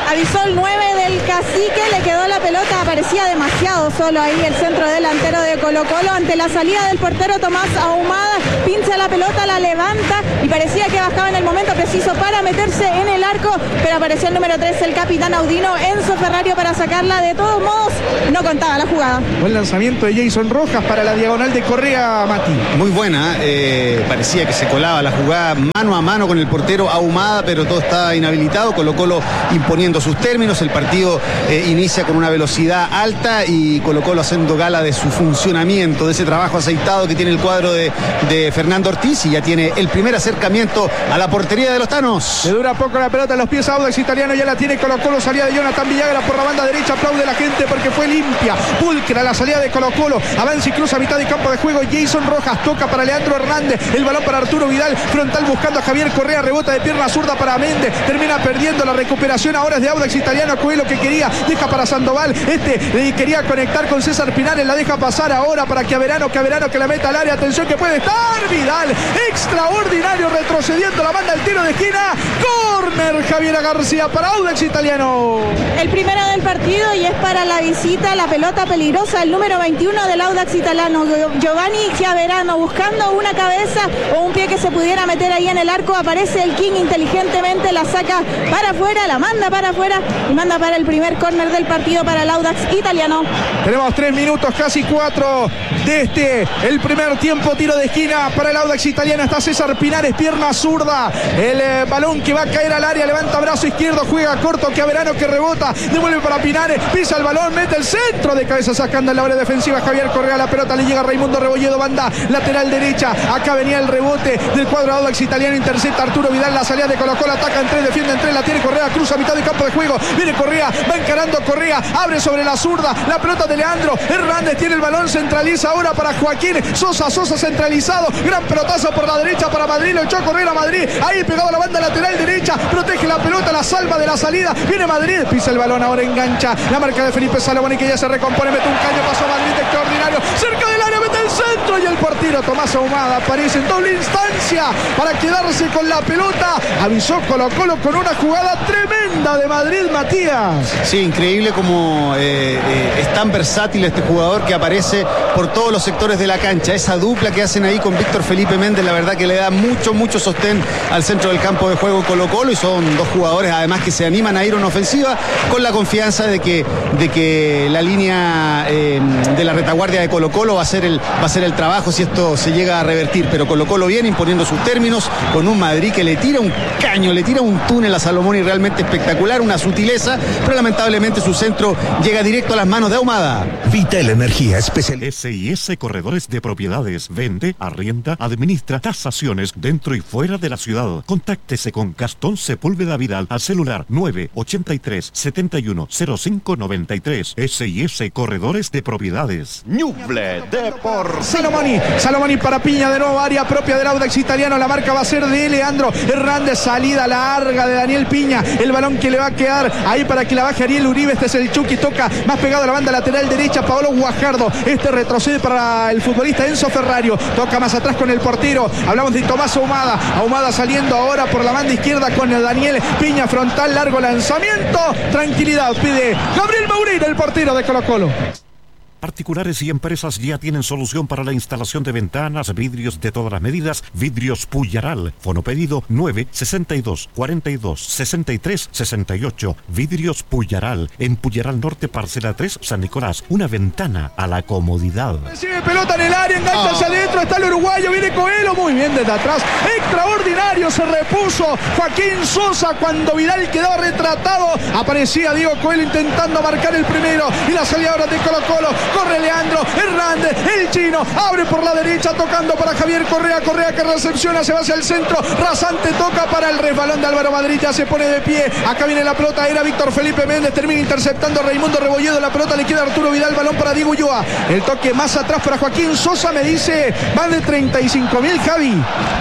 Speaker 4: Avisó el nueve del Cacique, le quedó la pelota, parecía demasiado solo ahí el centro delantero de Colo Colo ante la salida del portero Tomás Ahumada, pincha la pelota, la levanta y parecía que bajaba en el momento preciso para meterse en el arco, pero apareció el número tres, el capitán Audino Enzo Ferrario para sacarla. De todos modos, no contaba la jugada.
Speaker 2: Buen lanzamiento de Jason Rojas para la diagonal de Correa, Mati.
Speaker 3: Muy buena, eh, parecía que se colaba la jugada mano a mano con el portero Ahumada, pero todo estaba inhabilitado. Colo Colo imponiendo sus términos, el partido eh, inicia con una velocidad alta y Colo Colo haciendo gala de su funcionamiento, de ese trabajo aceitado que tiene el cuadro de, de Fernando Ortiz, y ya tiene el primer acercamiento a la portería de los Tanos.
Speaker 2: Le dura poco la pelota en los pies a Audax Italiano, ya la tiene Colo Colo, salida de Jonathan Villagra por la banda derecha, aplaude la gente porque fue limpia, pulcra la salida de Colo Colo, avanza y cruza a mitad de campo de juego, Jason Rojas toca para Leandro Hernández, el balón para Arturo Vidal, frontal buscando a Javier Correa, rebota de pierna zurda para Méndez, termina perdiendo la recuperación ahora es de Audax Italiano, Coelho que quería, deja para Sandoval, este eh, quería conectar con César Pinares, la deja pasar ahora para que Averano, que Averano que la meta al área, atención que puede estar Vidal, extraordinario, retrocediendo la banda al tiro de esquina, córner Javiera García para Audax Italiano.
Speaker 4: El primero del partido y es para la visita, la pelota peligrosa, el número veintiuno del Audax Italiano, Giovanni Chiaverano, buscando una cabeza o un pie que se pudiera meter ahí en el arco, aparece el King inteligentemente, la saca para afuera, la manda para afuera y manda para el primer córner del partido para el Audax Italiano.
Speaker 2: Tenemos tres minutos, casi cuatro de este, el primer tiempo, tiro de esquina para el Audax Italiano, está César Pinares, pierna zurda, el eh, balón que va a caer al área, levanta brazo izquierdo, juega corto, que Averano que rebota, devuelve para Pinares, pisa el balón, mete el centro de cabeza, sacando en la área defensiva Javier Correa, la pelota le llega a Raimundo Rebolledo, banda lateral derecha, acá venía el rebote del cuadro Audax Italiano, intercepta Arturo Vidal, la salida de Colo Colo, ataca en tres, defiende en tres, la tiene Correa, cruza a mitad de campo de juego, viene Correa, va encarando Correa, abre sobre la zurda, la pelota de Leandro Hernández, tiene el balón, centraliza ahora para Joaquín Sosa, Sosa centralizado, gran pelotazo por la derecha para Madrid, lo echó a correr a Madrid, ahí pegado a la banda lateral derecha, protege la pelota, la salva de la salida, viene Madrid, pisa el balón, ahora engancha la marca de Felipe Salomón que ya se recompone, mete un caño, pasó Madrid extraordinario, cerca del área, mete el centro y el portero Tomás Ahumada aparece en doble instancia para quedarse con la pelota, avisó Colo Colo con una jugada tremenda de Madrid, Matías.
Speaker 3: Sí, increíble como eh, eh, es tan versátil este jugador que aparece por todos los sectores de la cancha, esa dupla que hacen ahí con Víctor Felipe Méndez, la verdad que le da mucho, mucho sostén al centro del campo de juego Colo Colo, y son dos jugadores además que se animan a ir a una ofensiva con la confianza de que, de que la línea eh, de la retaguardia de Colo Colo va a ser el, va a ser el trabajo si esto se llega a revertir, pero Colo Colo viene imponiendo sus términos con un Madrid que le tira un caño, le tira un túnel a Salomón y realmente espectacular, una sutileza, pero lamentablemente su centro llega directo a las manos de Ahumada.
Speaker 7: Vital Energía Especial.
Speaker 5: S I S Corredores de Propiedades. Vende, arrienda, administra tasaciones dentro y fuera de la ciudad. Contáctese con Gastón Sepúlveda Vidal al celular nueve ochenta y tres, setenta y uno, cero cinco noventa y tres. S I S Corredores de Propiedades.
Speaker 6: Ñuble Depor.
Speaker 2: Salomoni, Salomoni para Piña, de nuevo área propia del Audax Italiano, la marca va a ser de Leandro Hernández, salida larga de Daniel Piña, el balón que le va a quedar ahí para que la baje Ariel Uribe, este es el Chucky, toca más pegado a la banda lateral derecha, Paolo Guajardo, este retrocede para el futbolista Enzo Ferrario, toca más atrás con el portero, hablamos de Tomás Ahumada, Ahumada saliendo ahora por la banda izquierda con el Daniel Piña, frontal, largo lanzamiento, tranquilidad, pide Gabriel Maureira, el portero de Colo Colo.
Speaker 5: Particulares y empresas ya tienen solución para la instalación de ventanas, vidrios de todas las medidas. Vidrios Puyaral. Fonopedido nueve sesenta y dos, cuarenta y dos, sesenta y tres, sesenta y ocho. Vidrios Puyaral. En Puyaral Norte, parcela tres, San Nicolás. Una ventana a la comodidad.
Speaker 2: Recibe pelota en el área, engancha hacia adentro, está el uruguayo, viene Coelho, muy bien desde atrás. Extraordinario, se repuso Joaquín Sosa cuando Vidal quedaba retratado. Aparecía Diego Coelho intentando marcar el primero y la salida ahora de Colo Colo. Corre Leandro Hernández, el chino, abre por la derecha, tocando para Javier Correa, Correa que recepciona, se va hacia el centro, rasante toca para el resbalón de Álvaro Madrid, ya se pone de pie, acá viene la pelota, era Víctor Felipe Méndez, termina interceptando a Raimundo Rebolledo, la pelota le queda a Arturo Vidal, balón para Diego Ulloa, el toque más atrás para Joaquín Sosa, me dice, más de treinta y cinco mil, Javi.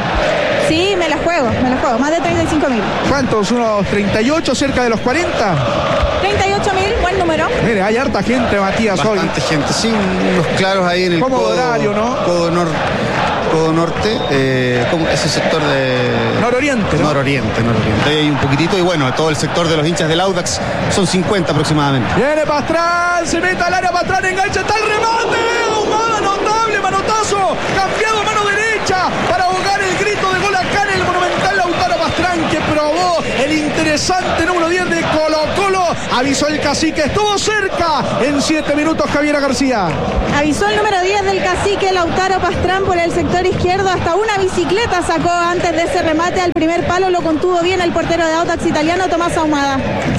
Speaker 4: Sí, me la juego, me la juego, más de treinta y cinco mil.
Speaker 2: ¿Cuántos? ¿Unos treinta y ocho, cerca de los cuarenta?
Speaker 4: treinta y ocho mil, buen número.
Speaker 2: Mire, hay harta gente, Matías,
Speaker 3: Bastante
Speaker 2: hoy.
Speaker 3: Bastante gente, sí, unos claros ahí en el
Speaker 2: como
Speaker 3: codo,
Speaker 2: horario, ¿no?
Speaker 3: codo, nor, codo norte, eh, como ese sector de...
Speaker 2: nororiente, ¿no?
Speaker 3: Nororiente, nororiente. Y un poquitito, y bueno, todo el sector de los hinchas del Audax son cincuenta aproximadamente.
Speaker 2: Viene Pastrán, se mete al área, Pastrán engancha, está el remate. Ahumada, notable, manotazo. Cambiado a mano derecha para ahogar el grito de gol acá en el Monumental. Lautaro Pastrán, que probó el interesante número diez de Colo Colo. Avisó el cacique, estuvo cerca en siete minutos Javiera García.
Speaker 4: Avisó el número diez del cacique Lautaro Pastrán por el sector izquierdo. Hasta una bicicleta sacó antes de ese remate al primer palo. Lo contuvo bien el portero de Audax italiano, Tomás Ahumada.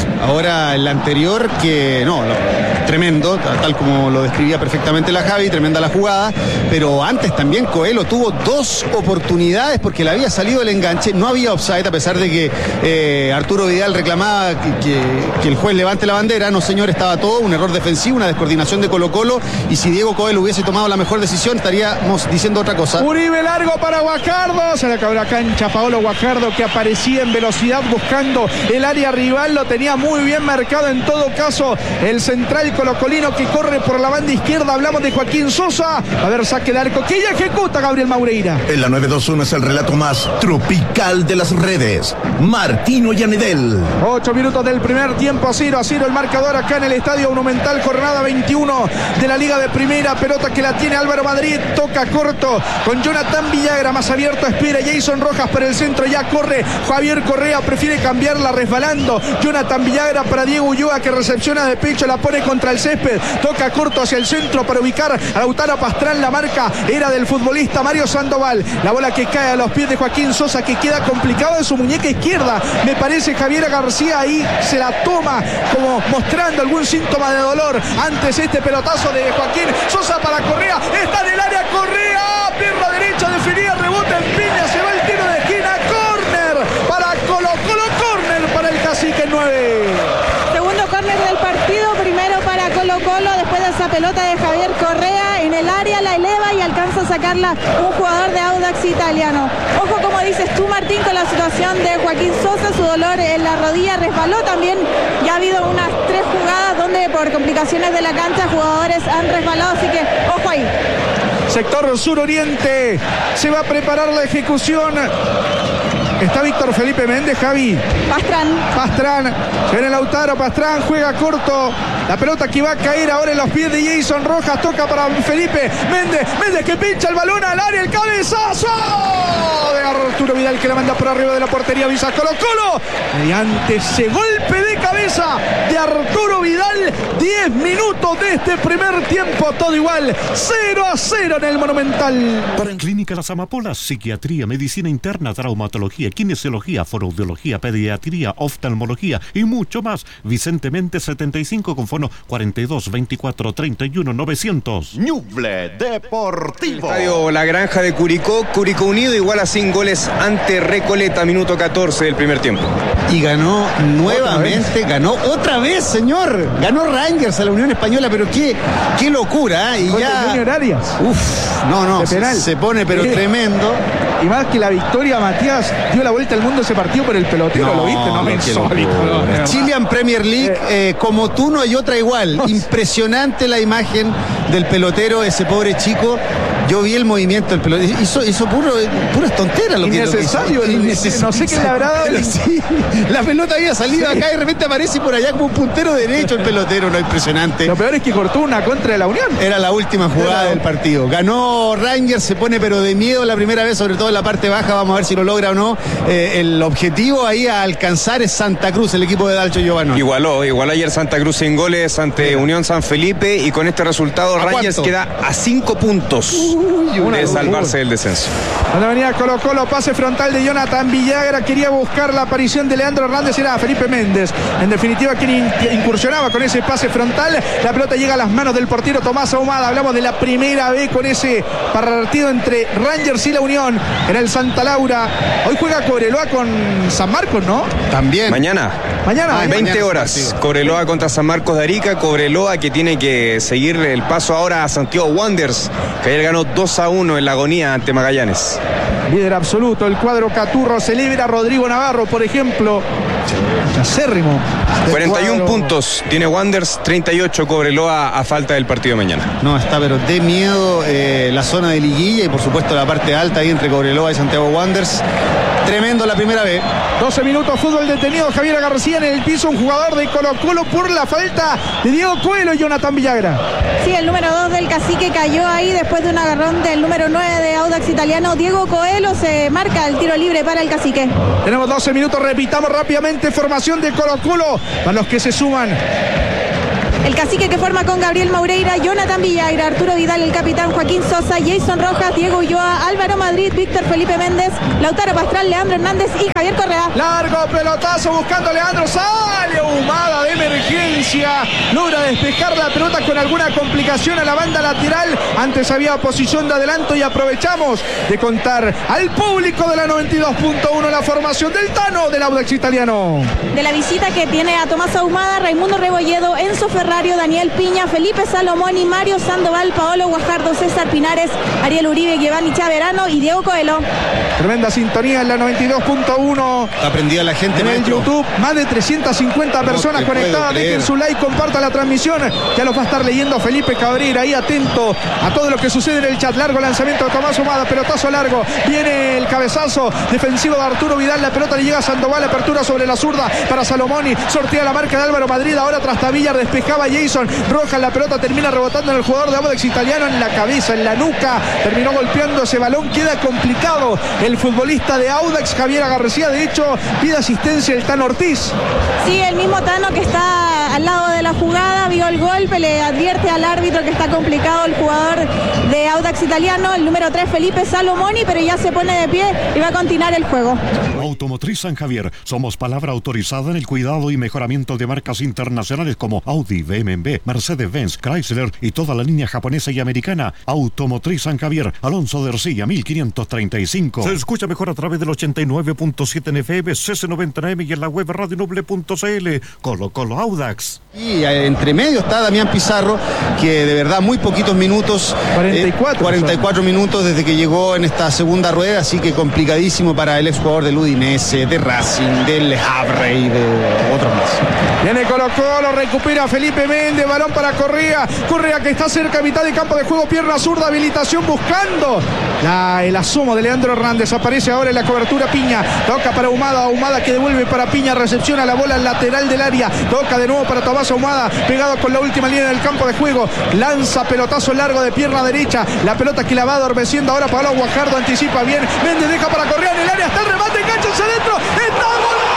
Speaker 3: Ahora el anterior, que no, lo, tremendo, tal como lo describía perfectamente la Javi, tremenda la jugada, pero antes también Coelho tuvo dos oportunidades porque le había salido el enganche, no había offside, a pesar de que eh, Arturo Vidal reclamaba que, que, que el juez levante la bandera. No, señor, estaba todo un error defensivo, una descoordinación de Colo Colo, y si Diego Coelho hubiese tomado la mejor decisión estaríamos diciendo otra cosa.
Speaker 2: Uribe largo para Guajardo, se le acabó la cancha Paolo Guajardo, que aparecía en velocidad buscando el área rival, lo tenía muy bien marcado en todo caso el central colocolino que corre por la banda izquierda. Hablamos de Joaquín Sosa, a ver, saque de arco que ya ejecuta Gabriel Maureira.
Speaker 7: En la nueve dos uno es el relato más tropical de las redes. Martino Yanedel.
Speaker 2: Ocho minutos del primer tiempo, cero a cero el marcador acá en el Estadio Monumental, jornada veintiuno de la Liga de Primera. Pelota que la tiene Álvaro Madrid, toca corto con Jonathan Villagra, más abierto espera Jason Rojas para el centro, ya corre Javier Correa, prefiere cambiarla resbalando Jonathan Villagra para Diego Ulloa, que recepciona de pecho, la pone contra el césped, toca corto hacia el centro para ubicar a Lautaro Pastrán. La marca era del futbolista Mario Sandoval, la bola que cae a los pies de Joaquín Sosa, que queda complicado en su muñeca izquierda, me parece. Javier García ahí se la toma como mostrando algún síntoma de dolor. Antes este pelotazo de Joaquín Sosa para Correa, está en el área Correa, pierna derecha definida, rebota en piña, se va el tiro de esquina, córner para Colo Colo, córner para el cacique nueve.
Speaker 4: Segundo córner del partido, primero para Colo Colo, después de esa pelota de Javier Correa en el área, la eleva y alcanza a sacarla un jugador de Audax italiano. Ojo, como dices tú, Martín, con la situación de Joaquín Sosa, su dolor en la rodilla, resbaló también. Ya ha habido unas tres jugadas donde por complicaciones de la cancha jugadores han resbalado, así que ojo ahí.
Speaker 2: Sector suroriente, se va a preparar la ejecución. Está Víctor Felipe Méndez, Javi.
Speaker 4: Pastrán.
Speaker 2: Pastrán. Se viene Lautaro Pastrán, juega corto. La pelota que va a caer ahora en los pies de Jason Rojas. Toca para Felipe Méndez. Méndez que pincha el balón al área. El cabezazo de Arturo Vidal, que la manda por arriba de la portería. Visa Colo Colo. Mediante ese golpe de cabeza de Arturo Vidal. diez minutos de este primer tiempo. Todo igual. cero a cero en el Monumental.
Speaker 5: Para en Clínica Las Amapolas, psiquiatría, medicina interna, traumatología, kinesiología, fonoaudiología, pediatría, oftalmología y mucho más. Vicente Méndez setenta y cinco con fono cuarenta y dos veinticuatro treinta y uno novecientos.
Speaker 6: Ñuble Deportivo.
Speaker 1: Estadio La Granja de Curicó. Curicó Unido igual a sin goles ante Recoleta, minuto catorce del primer tiempo.
Speaker 3: Y ganó nuevamente, ganó otra vez, señor. Ganó Rangers a la Unión Española, pero qué, qué locura, ¿eh? Y ya. Uf, no, no, se, se pone pero sí. Tremendo.
Speaker 2: Y más que la victoria, Matías dio la vuelta al mundo ese partido por el pelotero, no, ¿lo viste? No, me insólito. No,
Speaker 3: Chilean Premier League, eh, como tú no hay otra igual. Impresionante la imagen del pelotero, ese pobre chico. Yo vi el movimiento del pelotero. Hizo, hizo puro, puras tonteras lo
Speaker 2: innecesario,
Speaker 3: que, lo que hizo.
Speaker 2: No sé qué le habrá dado.
Speaker 3: Sí, la pelota había salido sí. acá y de repente aparece por allá como un puntero derecho el pelotero. No, impresionante.
Speaker 2: Lo peor es que cortó una contra de la Unión.
Speaker 3: Era la última jugada del partido. Ganó Rangers, se pone pero de miedo la primera vez, sobre todo en la parte baja. Vamos a ver si lo logra o no. Eh, el objetivo ahí a alcanzar es Santa Cruz, el equipo de Dalcho Giovanni.
Speaker 1: Igualó, igualó ayer Santa Cruz sin goles ante sí. Unión San Felipe, y con este resultado Rangers queda a cinco puntos uy, uy, de salvarse del descenso.
Speaker 2: Cuando venía Colo Colo, pase frontal de Jonathan Villagra, quería buscar la aparición de Leandro Hernández, era Felipe Méndez. En definitiva, quien incursionaba con ese pase frontal, la pelota llega a las manos del portero Tomás Ahumada. Hablamos de la primera vez con ese partido entre Rangers y la Unión en el Santa Laura. Hoy juega Cobreloa con San Marcos, ¿no?
Speaker 3: También.
Speaker 1: Mañana.
Speaker 2: Mañana.
Speaker 1: Ah, veinte horas. Cobreloa contra San Marcos de Arica. Cobreloa que tiene que seguir el paso ahora a Santiago Wanderers, que ayer ganó dos a uno en la agonía ante Magallanes.
Speaker 2: Líder absoluto, el cuadro Caturro celebra a Rodrigo Navarro, por ejemplo. Acérrimo.
Speaker 1: cuarenta y uno puntos tiene Wanderers, treinta y ocho Cobreloa a falta del partido de mañana.
Speaker 3: No, está pero de miedo eh, la zona de liguilla y por supuesto la parte alta ahí entre Cobreloa y Santiago Wanderers. Tremendo la primera vez.
Speaker 2: doce minutos, fútbol detenido. Javier García en el piso, un jugador de Colo Colo por la falta de Diego Coelho y Jonathan Villagra.
Speaker 4: Sí, el número dos del Cacique cayó ahí después de un agarrón del número nueve de Audax Italiano. Diego Coelho se marca el tiro libre para el Cacique.
Speaker 2: Tenemos doce minutos, repitamos rápidamente formación de Colo Colo para los que se suman.
Speaker 4: El Cacique que forma con Gabriel Maureira, Jonathan Villagra, Arturo Vidal, el capitán Joaquín Sosa, Jason Rojas, Diego Ulloa, Álvaro Madrid, Víctor Felipe Méndez, Lautaro Pastral, Leandro Hernández y Javier Correa.
Speaker 2: Largo pelotazo buscando a Leandro, sale Ahumada de emergencia, logra despejar la pelota con alguna complicación a la banda lateral. Antes había posición de adelanto y aprovechamos de contar al público de la noventa y dos punto uno la formación del Tano del Audax Italiano.
Speaker 4: De la visita que tiene a Tomás Ahumada, Raimundo Rebolledo, Enzo Ferrari, Daniel Piña, Felipe Salomoni, Mario Sandoval, Paolo Guajardo, César Pinares, Ariel Uribe, Giovanni Chaverano y Diego Coelho.
Speaker 2: Tremenda sintonía en la noventa y dos punto uno.
Speaker 3: Está prendida la gente
Speaker 2: en el
Speaker 3: maestro.
Speaker 2: YouTube. Más de trescientas cincuenta no personas conectadas. Dejen su like, compartan la transmisión. Ya los va a estar leyendo Felipe Cabrera. Ahí atento a todo lo que sucede en el chat. Largo lanzamiento de Tomás Ahumada, pelotazo largo. Viene el cabezazo defensivo de Arturo Vidal. La pelota le llega a Sandoval. Apertura sobre la zurda para Salomoni. Sortea la marca de Álvaro Madrid. Ahora Trastavillar despejaba Jason Rojas. La pelota termina rebotando en el jugador de Audax Italiano, en la cabeza, en la nuca. Terminó golpeando ese balón. Queda complicado el futbolista de Audax, Javier García. De hecho, pide asistencia el Tano Ortiz.
Speaker 4: Sí, el mismo Tano que está al lado de la jugada, vio el golpe, le advierte al árbitro que está complicado el jugador de Audax Italiano, el número tres, Felipe Salomoni, pero ya se pone de pie y va a continuar el juego.
Speaker 5: Automotriz San Javier, somos palabra autorizada en el cuidado y mejoramiento de marcas internacionales como Audi, B M W, Mercedes-Benz, Chrysler y toda la línea japonesa y americana. Automotriz San Javier, Alonso de Ercilla, mil quinientos treinta y cinco. Se escucha mejor a través del ochenta y nueve punto siete en F M, C C noventa M y en la web radio noble punto c l. Colo Colo Audax.
Speaker 3: Y entre medio está Damián Pizarro, que de verdad muy poquitos minutos.
Speaker 2: cuarenta y cuatro.
Speaker 3: Eh, cuarenta y cuatro minutos desde que llegó en esta segunda rueda, así que complicadísimo para el exjugador del Udinese, de Racing, del Le Havre y de otros más.
Speaker 2: Viene Colo Colo, recupera Felipe Méndez, balón para Correa. Correa que está cerca, mitad de campo de juego, pierna zurda, habilitación buscando la, el asomo de Leandro Hernández. Aparece ahora en la cobertura Piña. Toca para Ahumada, Ahumada que devuelve para Piña, recepciona la bola al lateral del área. Toca de nuevo para Tomás Ahumada, pegado con la última línea del campo de juego. Lanza pelotazo largo de pierna derecha. La pelota que la va adormeciendo ahora Paolo Guajardo, anticipa bien. Méndez deja para Correa en el área, está el remate, engancha hacia adentro. ¡Está golazo!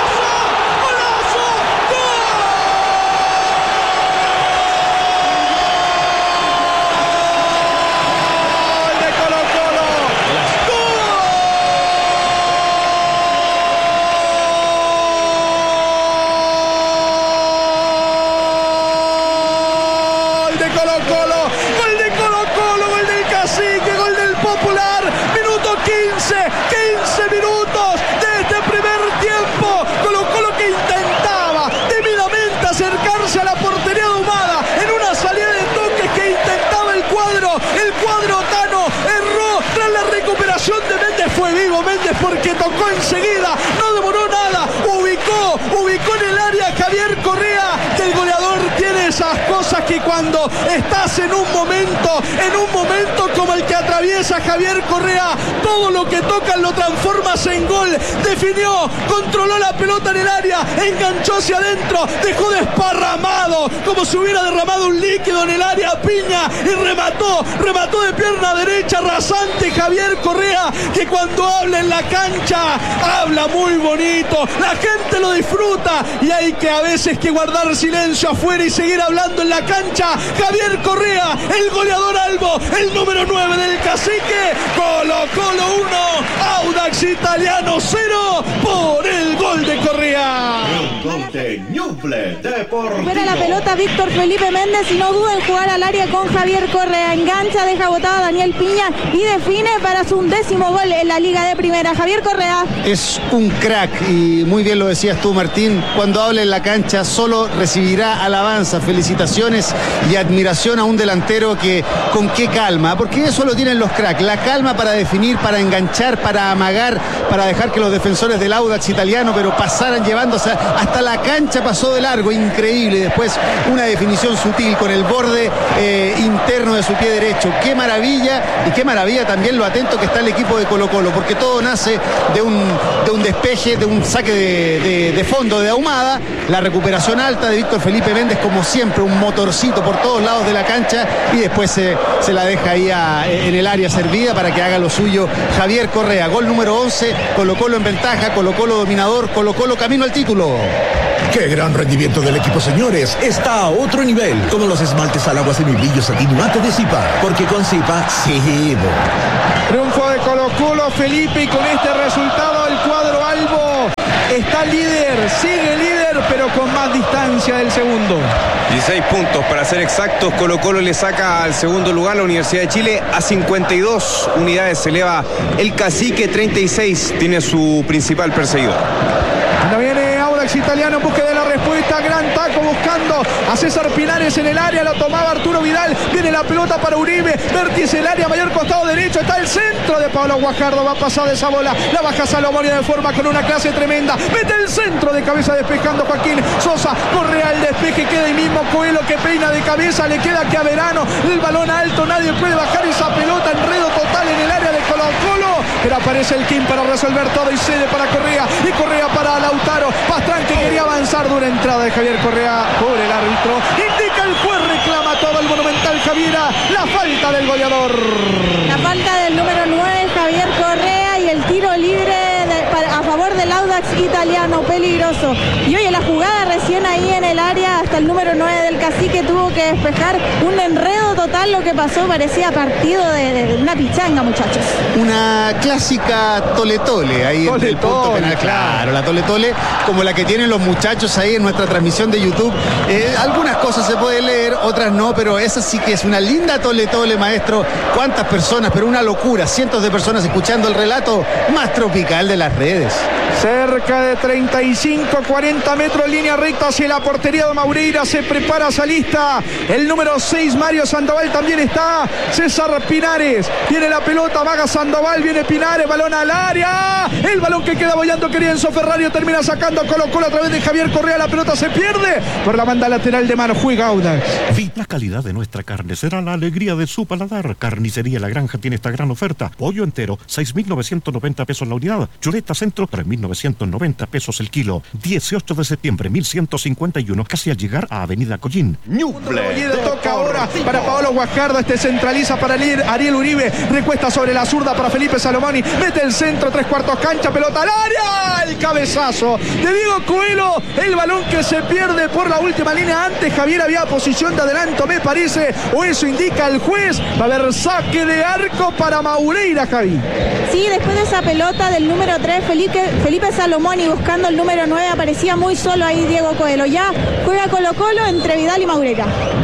Speaker 2: Fue vivo Méndez porque tocó enseguida, no demoró nada, ubicó, ubicó en el área Javier Correa, que el goleador tiene esas cosas que cuando estás en un momento, en un momento como el que atraviesa Javier Correa, todo lo que tocas lo transformas en gol. Definió, controló la pelota en el área, enganchó hacia adentro, dejó desparramado, como si hubiera derramado un líquido en el área Piña, y remató, remató de pierna derecha rasante Javier Correa, que cuando habla en la cancha, habla muy bonito, la gente lo disfruta, y hay que a veces que guardar silencio afuera y seguir hablando en la cancha. Javier Correa, el goleador albo, el número nueve del Cacique. Colo Colo uno, Audax Italiano cero, por el gol de Correa.
Speaker 6: El gol de Ñuble Deportivo.
Speaker 4: Espera la pelota Víctor Felipe Méndez y no duda en jugar al área con Javier Correa. Engancha, deja botada a Daniel Piña y define para su undécimo gol en la Liga de Primera. Javier Correa
Speaker 3: es un crack y muy bien lo decías tú, Martín. Cuando hable en la cancha solo recibirá alabanza, felicitaciones y admiración a un delantero que con qué calma, porque eso lo tienen los cracks, la calma para definir, para enganchar, para amagar, para dejar que los defensores del Audax Italiano pero pasaran llevándose hasta la cancha pasó de largo, increíble. Después una definición sutil con el borde eh, interno de su pie derecho. Qué maravilla, y qué maravilla también lo atento que está el equipo de Colo-Colo, porque todo nace de un, de un despeje, de un saque de, de, de fondo de Ahumada, la recuperación alta de Víctor Felipe Méndez, como siempre, un motorcito por todos lados de la cancha, y después se, se la deja ahí a, en el área servida para que haga lo suyo Javier Correa. Gol número once, Colo-Colo en ventaja, Colo-Colo dominador, Colo-Colo camino al título.
Speaker 7: ¡Qué gran rendimiento del equipo, señores! Está a otro nivel, como los esmaltes al agua semibrillo satín mate de Zipa, porque con Zipa, sí.
Speaker 2: Triunfo de Colo-Colo, Felipe, y con este resultado el cuadro albo está líder, sigue líder, pero con más distancia del segundo.
Speaker 1: dieciséis puntos, para ser exactos. Colo-Colo le saca al segundo lugar la Universidad de Chile a cincuenta y dos unidades. Se eleva el Cacique, treinta y seis tiene su principal perseguidor.
Speaker 2: Cuando viene Audax Italiano en búsqueda de la respuesta, gran taco buscando a César Pinares en el área, lo tomaba Arturo Vidal, viene la pelota para Uribe, vértice el área, mayor costado derecho, está el centro de Pablo Guajardo, va a pasar de esa bola, la baja Salomón de forma con una clase tremenda, mete el centro de cabeza despejando Joaquín Sosa, Correa al despeje, queda ahí mismo Coelho que peina de cabeza, le queda que a Verano, el balón alto, nadie puede bajar esa pelota, enredo total en el área de Colo-Colo, pero aparece el Kim para resolver todo y cede para Correa, y Correa para Lautaro, Pastrán que quería avanzar, dura entrada de Javier Correa, por el árbitro, indica el juez, reclama todo el Monumental Javiera, la falta del goleador.
Speaker 4: La falta del número nueve, Javier Correa, y el tiro libre de, para, a favor del Audax Italiano, peligroso. Y oye, la jugada recién ahí en el área, hasta el número nueve del Cacique tuvo que despejar, un enredo total lo que pasó, parecía partido de, de, de una pichanga, muchachos.
Speaker 3: Una clásica tole-tole ahí en el punto penal, claro, la tole-tole como la que tienen los muchachos ahí en nuestra transmisión de YouTube. Eh, algunas cosas se pueden leer, otras no, pero esa sí que es una linda tole-tole, maestro. ¿Cuántas personas? Pero una locura, cientos de personas escuchando el relato más tropical de las redes.
Speaker 2: Cerca de treinta y cinco, cuarenta metros, línea recta hacia la portería de Maureira, se prepara Salista, el número seis, Mario Sandoval, también está César Pinares, viene la pelota, vaga Sandoval, viene Pinares, balón al área, el balón que queda bollando quería Enzo Ferrario, termina sacando a Colo-Colo a través de Javier Correa, la pelota se pierde por la banda lateral de mano, juega Audax.
Speaker 5: La calidad de nuestra carne será la alegría de su paladar. Carnicería La Granja tiene esta gran oferta: pollo entero, seis mil novecientos noventa pesos la unidad, chuleta centro, tres mil novecientos noventa pesos el kilo. dieciocho de septiembre, mil ciento cincuenta y uno, casi al llegar a Avenida Collín.
Speaker 2: Ñuble toca ahora para Pablo Guajardo, este centraliza para Ariel Uribe, recuesta sobre la zurda para Felipe Salomoni, mete el centro, tres cuartos cancha, pelota al área, el cabezazo de Diego Coelho, el balón que se pierde por la última línea. Antes Javier había posición de adelanto, me parece, o eso indica el juez. Va a haber saque de arco para Maureira, Javi.
Speaker 4: Sí, después de esa pelota del número tres, Felipe, Felipe Salomoni buscando el número nueve, aparecía muy solo ahí Diego Coelho. Ya juega Colo-Colo entre Vidal y Maureira.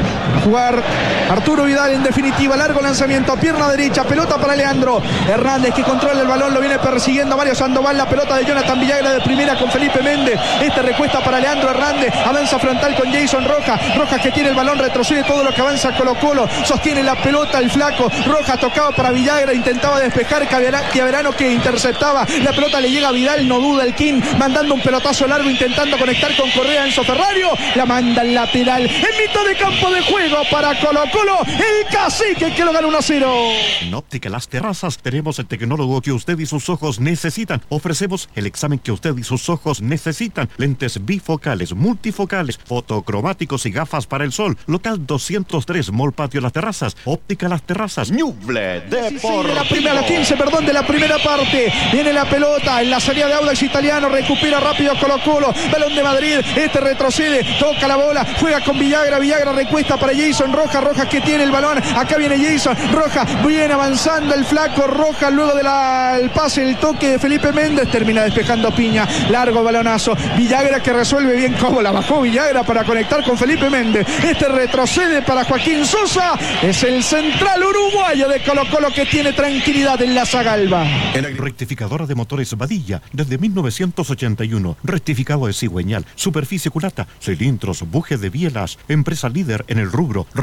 Speaker 2: Jugar Arturo Vidal en definitiva, largo lanzamiento, pierna derecha, pelota para Leandro Hernández que controla el balón, lo viene persiguiendo Mario Sandoval, la pelota de Jonathan Villagra de primera con Felipe Méndez, este recuesta para Leandro Hernández, avanza frontal con Jason Rojas, Rojas que tiene el balón, retrocede todo lo que avanza Colo-Colo, sostiene la pelota el flaco, Rojas tocaba para Villagra, intentaba despejar, Chiaverano que interceptaba, la pelota le llega a Vidal, no duda el King, mandando un pelotazo largo, intentando conectar con Correa, Enzo Ferrario, la manda al lateral, en mitad de campo de juego para Colo-Colo, el Cacique que lo gana uno a cero.
Speaker 5: En Óptica Las Terrazas tenemos el tecnólogo que usted y sus ojos necesitan. Ofrecemos el examen que usted y sus ojos necesitan. Lentes bifocales, multifocales, fotocromáticos y gafas para el sol. Local doscientos tres, Mall Patio Las Terrazas. Óptica Las Terrazas.
Speaker 6: Ñuble Deportivo.
Speaker 2: De la primera, la quince, perdón, de la primera parte. Viene la pelota en la salida de Audax Italiano. Recupera rápido Colo-Colo. Balón de Madrid. Este retrocede. Toca la bola. Juega con Villagra. Villagra recuesta para Jason Rojas. Rojas que tiene el balón. Acá viene Jason Rojas. Viene avanzando el flaco Rojas. Luego del pase, el toque de Felipe Méndez. Termina despejando Piña. Largo balonazo. Villagra que resuelve bien cómo la bajó Villagra para conectar con Felipe Méndez. Este retrocede para Joaquín Sosa. Es el central uruguayo de Colo-Colo que tiene tranquilidad en la Zagalba.
Speaker 5: Rectificadora de motores Badilla. Desde mil novecientos ochenta y uno. Rectificado de cigüeñal. Superficie culata. Cilindros. Buje de bielas. Empresa líder en el rubro. Responsable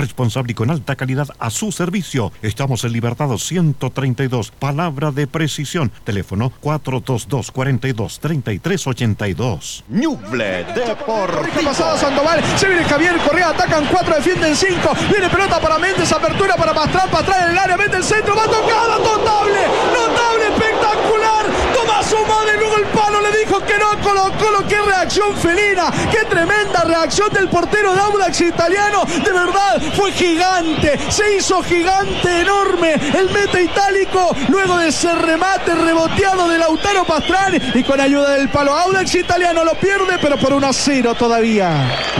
Speaker 5: confiable y con alta calidad a su servicio. Estamos en Libertad ciento treinta y dos. Palabra de precisión. Teléfono cuatro dos dos, cuatro dos, tres tres ocho dos.
Speaker 6: Ñuble Deportivo.
Speaker 2: Pasado Sandoval, se viene Javier Correa, atacan cuatro, defienden cinco, viene pelota para Méndez, apertura para Pastrán, Pastrán en el área, mete el centro, va tocada, notable, notable, espectacular, Tomás Ahumada, y luego el palo le dijo que no, Colo Colo, qué reacción felina, qué tremenda reacción del portero de Audax Italiano, de verdad, fue gigante, se hizo gigante, enorme, el meta itálico, luego de ese remate reboteado de Lautaro Pastrán, y con ayuda del palo, Audax Italiano lo pierde, pero por uno a cero todavía.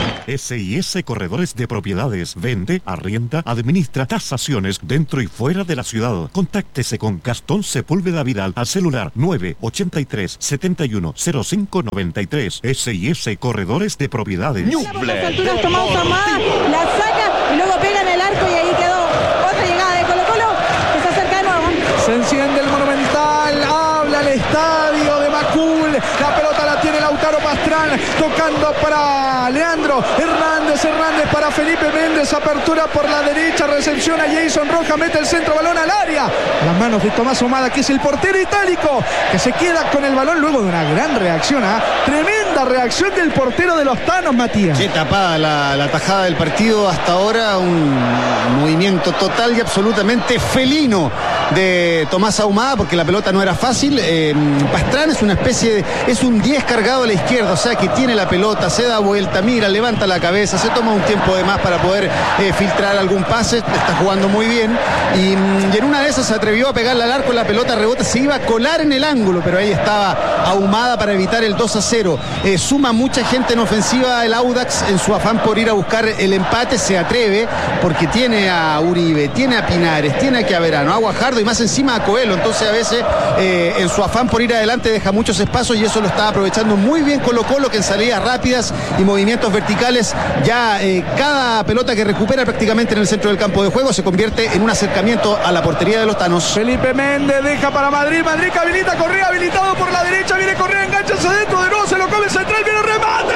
Speaker 5: S y S Corredores de Propiedades. Vende, arrienda, administra tasaciones dentro y fuera de la ciudad. Contáctese con Gastón Sepúlveda Vidal al celular nueve ochenta y tres, setenta y uno, cero cinco noventa y tres. S y S Corredores de Propiedades.
Speaker 4: Ñuble Tomás Ahumada, la saca y luego pega en el arco y ahí quedó otra llegada de Colo Colo que se acerca de nuevo.
Speaker 2: Se enciende el Monumental, habla el estadio de Macul, la pelota la tiene Lautaro Pastrán, tocando para Leandro Hernández, Hernández para Felipe Méndez, apertura por la derecha, recepción a Jason Roja, mete el centro, balón al área, a las manos de Tomás Ahumada, que es el portero itálico, que se queda con el balón luego de una gran reacción, ¿eh? Tremenda reacción del portero de los Tanos, Matías.
Speaker 3: Qué tapada la, la tajada del partido hasta ahora, un movimiento total y absolutamente felino de Tomás Ahumada, porque la pelota no era fácil. eh, Pastrán es una especie de, es un diez cargado a la izquierda, o sea que tiene la pelota, se da vuelta, mira, levanta la cabeza, se toma un tiempo de más para poder eh, filtrar algún pase, está jugando muy bien, y, y en una de esas se atrevió a pegarle al arco, la pelota rebota, se iba a colar en el ángulo, pero ahí estaba Ahumada para evitar el dos a cero. Eh, suma mucha gente en ofensiva el Audax en su afán por ir a buscar el empate, se atreve porque tiene a Uribe, tiene a Pinares, tiene a Chiaverano, a Guajardo y más encima a Coelho, entonces a veces eh, en su afán por ir adelante deja muchos espacios y eso lo está aprovechando muy bien Colo Colo, que en salidas rápidas y movimientos verticales ya eh, cada pelota que recupera prácticamente en el centro del campo de juego se convierte en un acercamiento a la portería de los Tanos.
Speaker 2: Felipe Méndez deja para Madrid, Madrid que habilita Correa, habilitado por la derecha, viene Correa, enganchase adentro, de nuevo se lo come el central, viene el remate,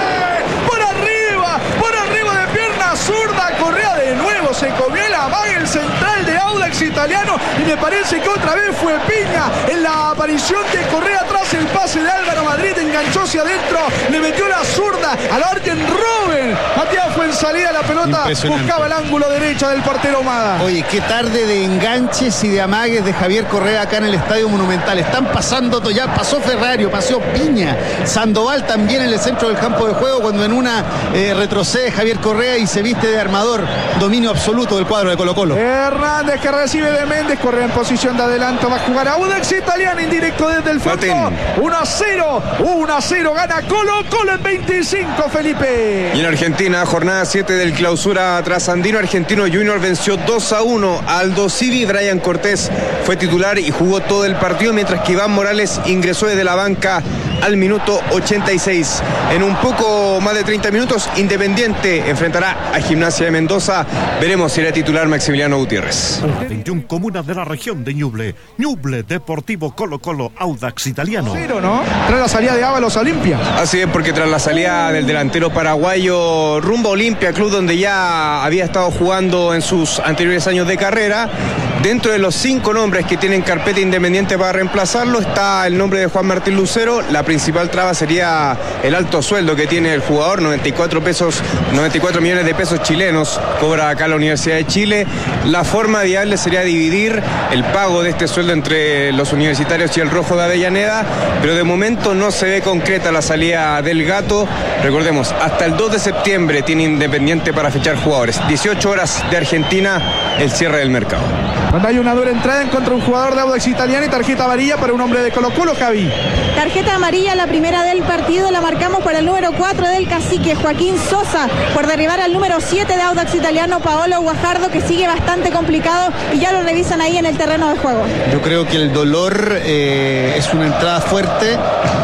Speaker 2: por arriba, por arriba de pierna zurda, Correa de nuevo se comió la maga el central de Audax Italiano y me parece que otra vez fue Piña en la aparición de Correa tras el pase de Álvaro Madrid, enganchó hacia adentro, le metió la zurda al Arjen Robben, Matías fue en salida, la pelota buscaba el ángulo derecho del portero Ahumada.
Speaker 3: Oye, qué tarde de enganches y de amagues de Javier Correa acá en el Estadio Monumental, están pasando, ya pasó Ferrario, pasó Piña, Sandoval también en el centro del campo de juego, cuando en una eh, retrocede Javier Correa y se viste de armador, dominio absoluto del cuadro de Colo Colo.
Speaker 2: Hernández que recibe de Méndez, Correa en posición de adelanto, va a jugar a Audax Italiano indirecto desde el fondo, uno a cero, uno a cero, gana Colo Colo en veinticinco, Felipe.
Speaker 1: Y en Argentina, jornada siete del clausura trasandino, Argentino Junior venció dos a uno a Aldo Civi. Brian Cortés fue titular y jugó todo el partido, mientras que Iván Morales ingresó desde la banca al minuto ochenta y seis. En un poco más de treinta minutos, Independiente enfrentará a Gimnasia de Mendoza. Veremos si era titular Maximiliano Gutiérrez.
Speaker 5: veintiuna comunas de la región de Ñuble. Ñuble Deportivo Colo Colo Audax Italiano.
Speaker 2: Cero, ¿no? Tras la salida de Ábalos a Olimpia.
Speaker 1: Así es, porque tras la salida del delantero paraguayo rumbo a Olimpia, club donde ya había estado jugando en sus anteriores años de carrera, dentro de los cinco nombres que tienen carpeta Independiente para reemplazarlo está el nombre de Juan Martín Lucero. La principal traba sería el alto sueldo que tiene el jugador, noventa y cuatro pesos, noventa y cuatro millones de pesos chilenos cobra acá la Universidad de Chile. La forma viable sería dividir el pago de este sueldo entre los universitarios y el Rojo de Avellaneda, pero de momento no se ve concreta la salida del Gato. Recordemos, hasta el dos de septiembre tiene Independiente para fichar jugadores. dieciocho horas de Argentina, el cierre del mercado.
Speaker 2: Cuando hay una dura entrada en contra de un jugador de Audax Italiano y tarjeta amarilla para un hombre de Colo Colo, Javi.
Speaker 4: Tarjeta amarilla, la primera del partido, la marcamos para el número cuatro del Cacique, Joaquín Sosa, por derribar al número siete de Audax Italiano, Paolo Guajardo, que sigue bastante complicado y ya lo revisan ahí en el terreno de juego.
Speaker 3: Yo creo que el dolor eh, es una entrada fuerte.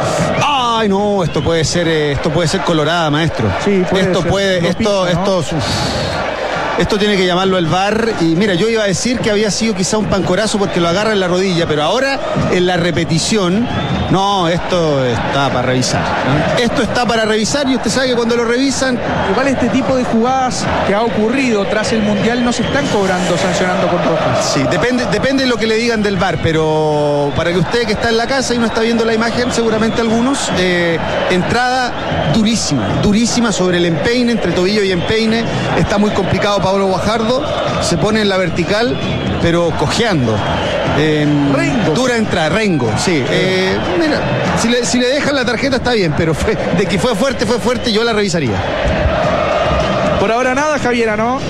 Speaker 3: Ay, no, esto puede ser, eh, esto puede ser colorada, maestro.
Speaker 2: Sí, puede
Speaker 3: esto
Speaker 2: ser.
Speaker 3: puede,
Speaker 2: Lo
Speaker 3: esto,
Speaker 2: piso, ¿no?
Speaker 3: esto, uf. Esto tiene que llamarlo el V A R. Y mira, yo iba a decir que había sido quizá un pancorazo porque lo agarra en la rodilla, pero ahora en la repetición No, esto está para revisar, ¿no? Esto está para revisar y usted sabe que cuando lo revisan...
Speaker 2: Igual este tipo de jugadas que ha ocurrido tras el Mundial no se están cobrando, sancionando con rojas.
Speaker 3: Sí, depende, depende de lo que le digan del V A R, pero para que usted que está en la casa y no está viendo la imagen, seguramente algunos, eh, entrada durísima, durísima sobre el empeine, entre tobillo y empeine. Está muy complicado Pablo Guajardo, se pone en la vertical, pero cojeando. Eh,
Speaker 2: Rengo.
Speaker 3: Dura entrada, Rengo, sí. Eh, mira, si le, si le dejan la tarjeta está bien, pero fue, de que fue fuerte, fue fuerte, yo la revisaría.
Speaker 2: Por ahora nada, Javiera, ¿no?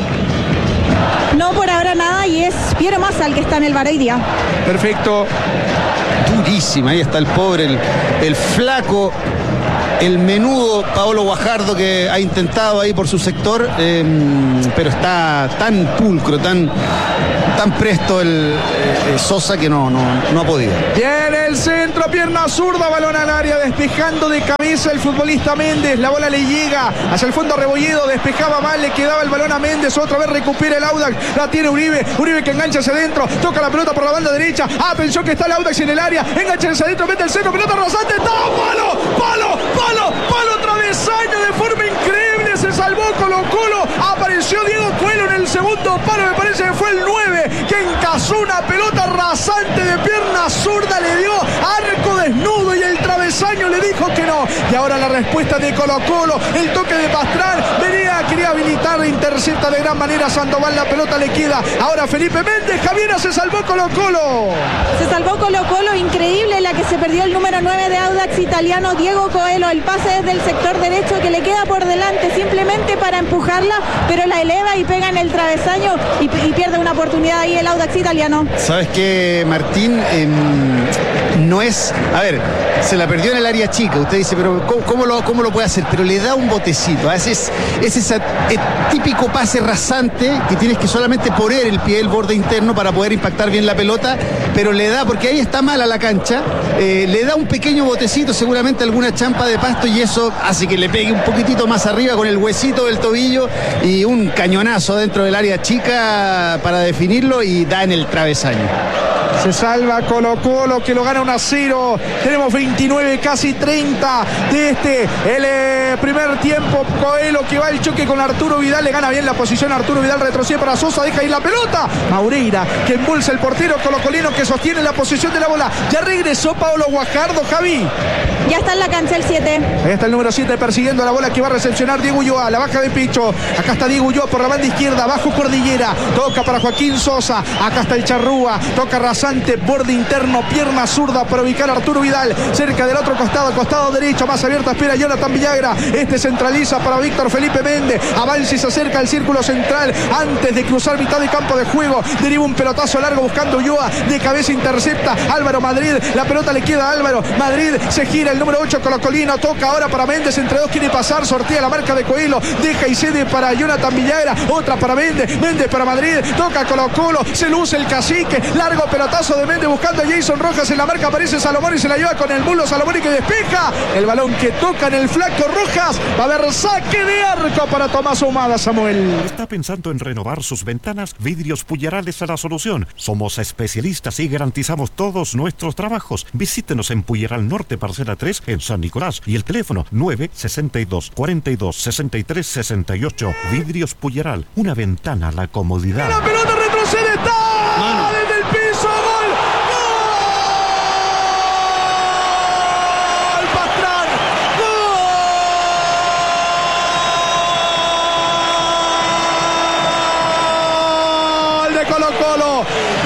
Speaker 4: No, por ahora nada, y es Piero Massa el que está en el V A R hoy día.
Speaker 2: Perfecto.
Speaker 3: Durísima, ahí está el pobre, el, el flaco, el menudo Paolo Guajardo, que ha intentado ahí por su sector, eh, pero está tan pulcro, tan, tan presto el eh, Sosa que no, no, no ha podido.
Speaker 2: Tiene el centro, pierna zurda, balón al área, despejando de cabeza el futbolista Méndez. La bola le llega hacia el fondo Rebolledo, despejaba mal, le quedaba el balón a Méndez. Otra vez recupera el Audax, la tiene Uribe. Uribe que engancha hacia adentro, toca la pelota por la banda derecha. Atención que está el Audax en el área, engancha hacia adentro, mete el centro, pelota rasante. ¡Está palo! ¡Palo! ¡Palo! ¡Palo! Travesaño de forma increíble, se salvó Colo Colo. Apareció Diego Coelho en el segundo palo, me parece que fue el nueve, que encasó una pelota rasante de pierna zurda, le dio arco desnudo y el travesaño le dijo que no. Y ahora la respuesta de Colo Colo, el toque de Pastrán, venía, quería habilitar, intercepta de gran manera Sandoval, la pelota le queda. Ahora Felipe Méndez, Javiera, se salvó Colo Colo.
Speaker 4: Se salvó Colo Colo, increíble la que se perdió el número nueve de Audax italiano, Diego Coelho. El pase desde el sector derecho que le queda por delante simplemente para empujarla, pero la eleva y pega en el travesaño y, y pierde una oportunidad ahí el Audax italiano.
Speaker 3: ¿Sabes qué, Martín? Eh, no es... A ver, se la perdió en el área chica. Usted dice, pero ¿cómo, cómo, lo, cómo lo puede hacer? Pero le da un botecito. Es, es, es ese eh, típico pase rasante que tienes que solamente poner el pie del borde interno para poder impactar bien la pelota, pero le da, porque ahí está mala la cancha, eh, le da un pequeño botecito, seguramente alguna champa de pasto, y eso hace que le pegue un poquitito más arriba con el huesito del tobillo y un cañonazo dentro del área chica para definirlo y da en el travesaño.
Speaker 2: Se salva Colo Colo, que lo gana uno a cero. Tenemos veintinueve, casi treinta de este, el eh, primer tiempo. Coelho que va al choque con Arturo Vidal, le gana bien la posición. Arturo Vidal retrocede para Sosa, deja ir la pelota. Maureira que embolsa el portero colocolino, que sostiene la posición de la bola. Ya regresó Pablo Guajardo, Javi.
Speaker 4: Ya está en la cancha el siete.
Speaker 2: Ahí está el número siete persiguiendo la bola que va a recepcionar Diego Ulloa. La baja de pecho. Acá está Diego Ulloa por la banda izquierda, bajo Cordillera. Toca para Joaquín Sosa. Acá está el Charrúa. Toca rasante, borde interno, pierna zurda para ubicar a Arturo Vidal. Cerca del otro costado, costado derecho, más abierta, espera Jonathan Villagra. Este centraliza para Víctor Felipe Méndez. Avanza y se acerca al círculo central antes de cruzar mitad de campo de juego. Deriva un pelotazo largo buscando Ulloa. De cabeza intercepta Álvaro Madrid. La pelota le queda a Álvaro Madrid. Se gira el número ocho Colocolino. Toca ahora para Méndez. Entre dos quiere pasar. Sortea la marca de Coelho. Deja y cede para Jonathan Villagra. Otra para Méndez. Méndez para Madrid. Toca Colo Colo. Se luce el cacique. Largo pelotazo de Méndez buscando a Jason Rojas. En la marca aparece Salomón y se la lleva con el mulo. Salomón y que despeja. El balón que toca en el flaco Rojas. Va a haber saque de arco para Tomás Ahumada, Samuel.
Speaker 5: ¿Está pensando en renovar sus ventanas? Vidrios Puyeral es la solución. Somos especialistas y garantizamos todos nuestros trabajos. Visítenos en Puyeral Norte, parcela tres, en San Nicolás. Y el teléfono nueve sesenta y dos, cuarenta y dos, sesenta y tres, sesenta y ocho. Vidrios Puyeral, una ventana a la comodidad.
Speaker 2: La pelota retrocede, está
Speaker 3: Mano.
Speaker 2: desde el piso, gol. ¡Gol! Pastrán. ¡Gol de Colo Colo!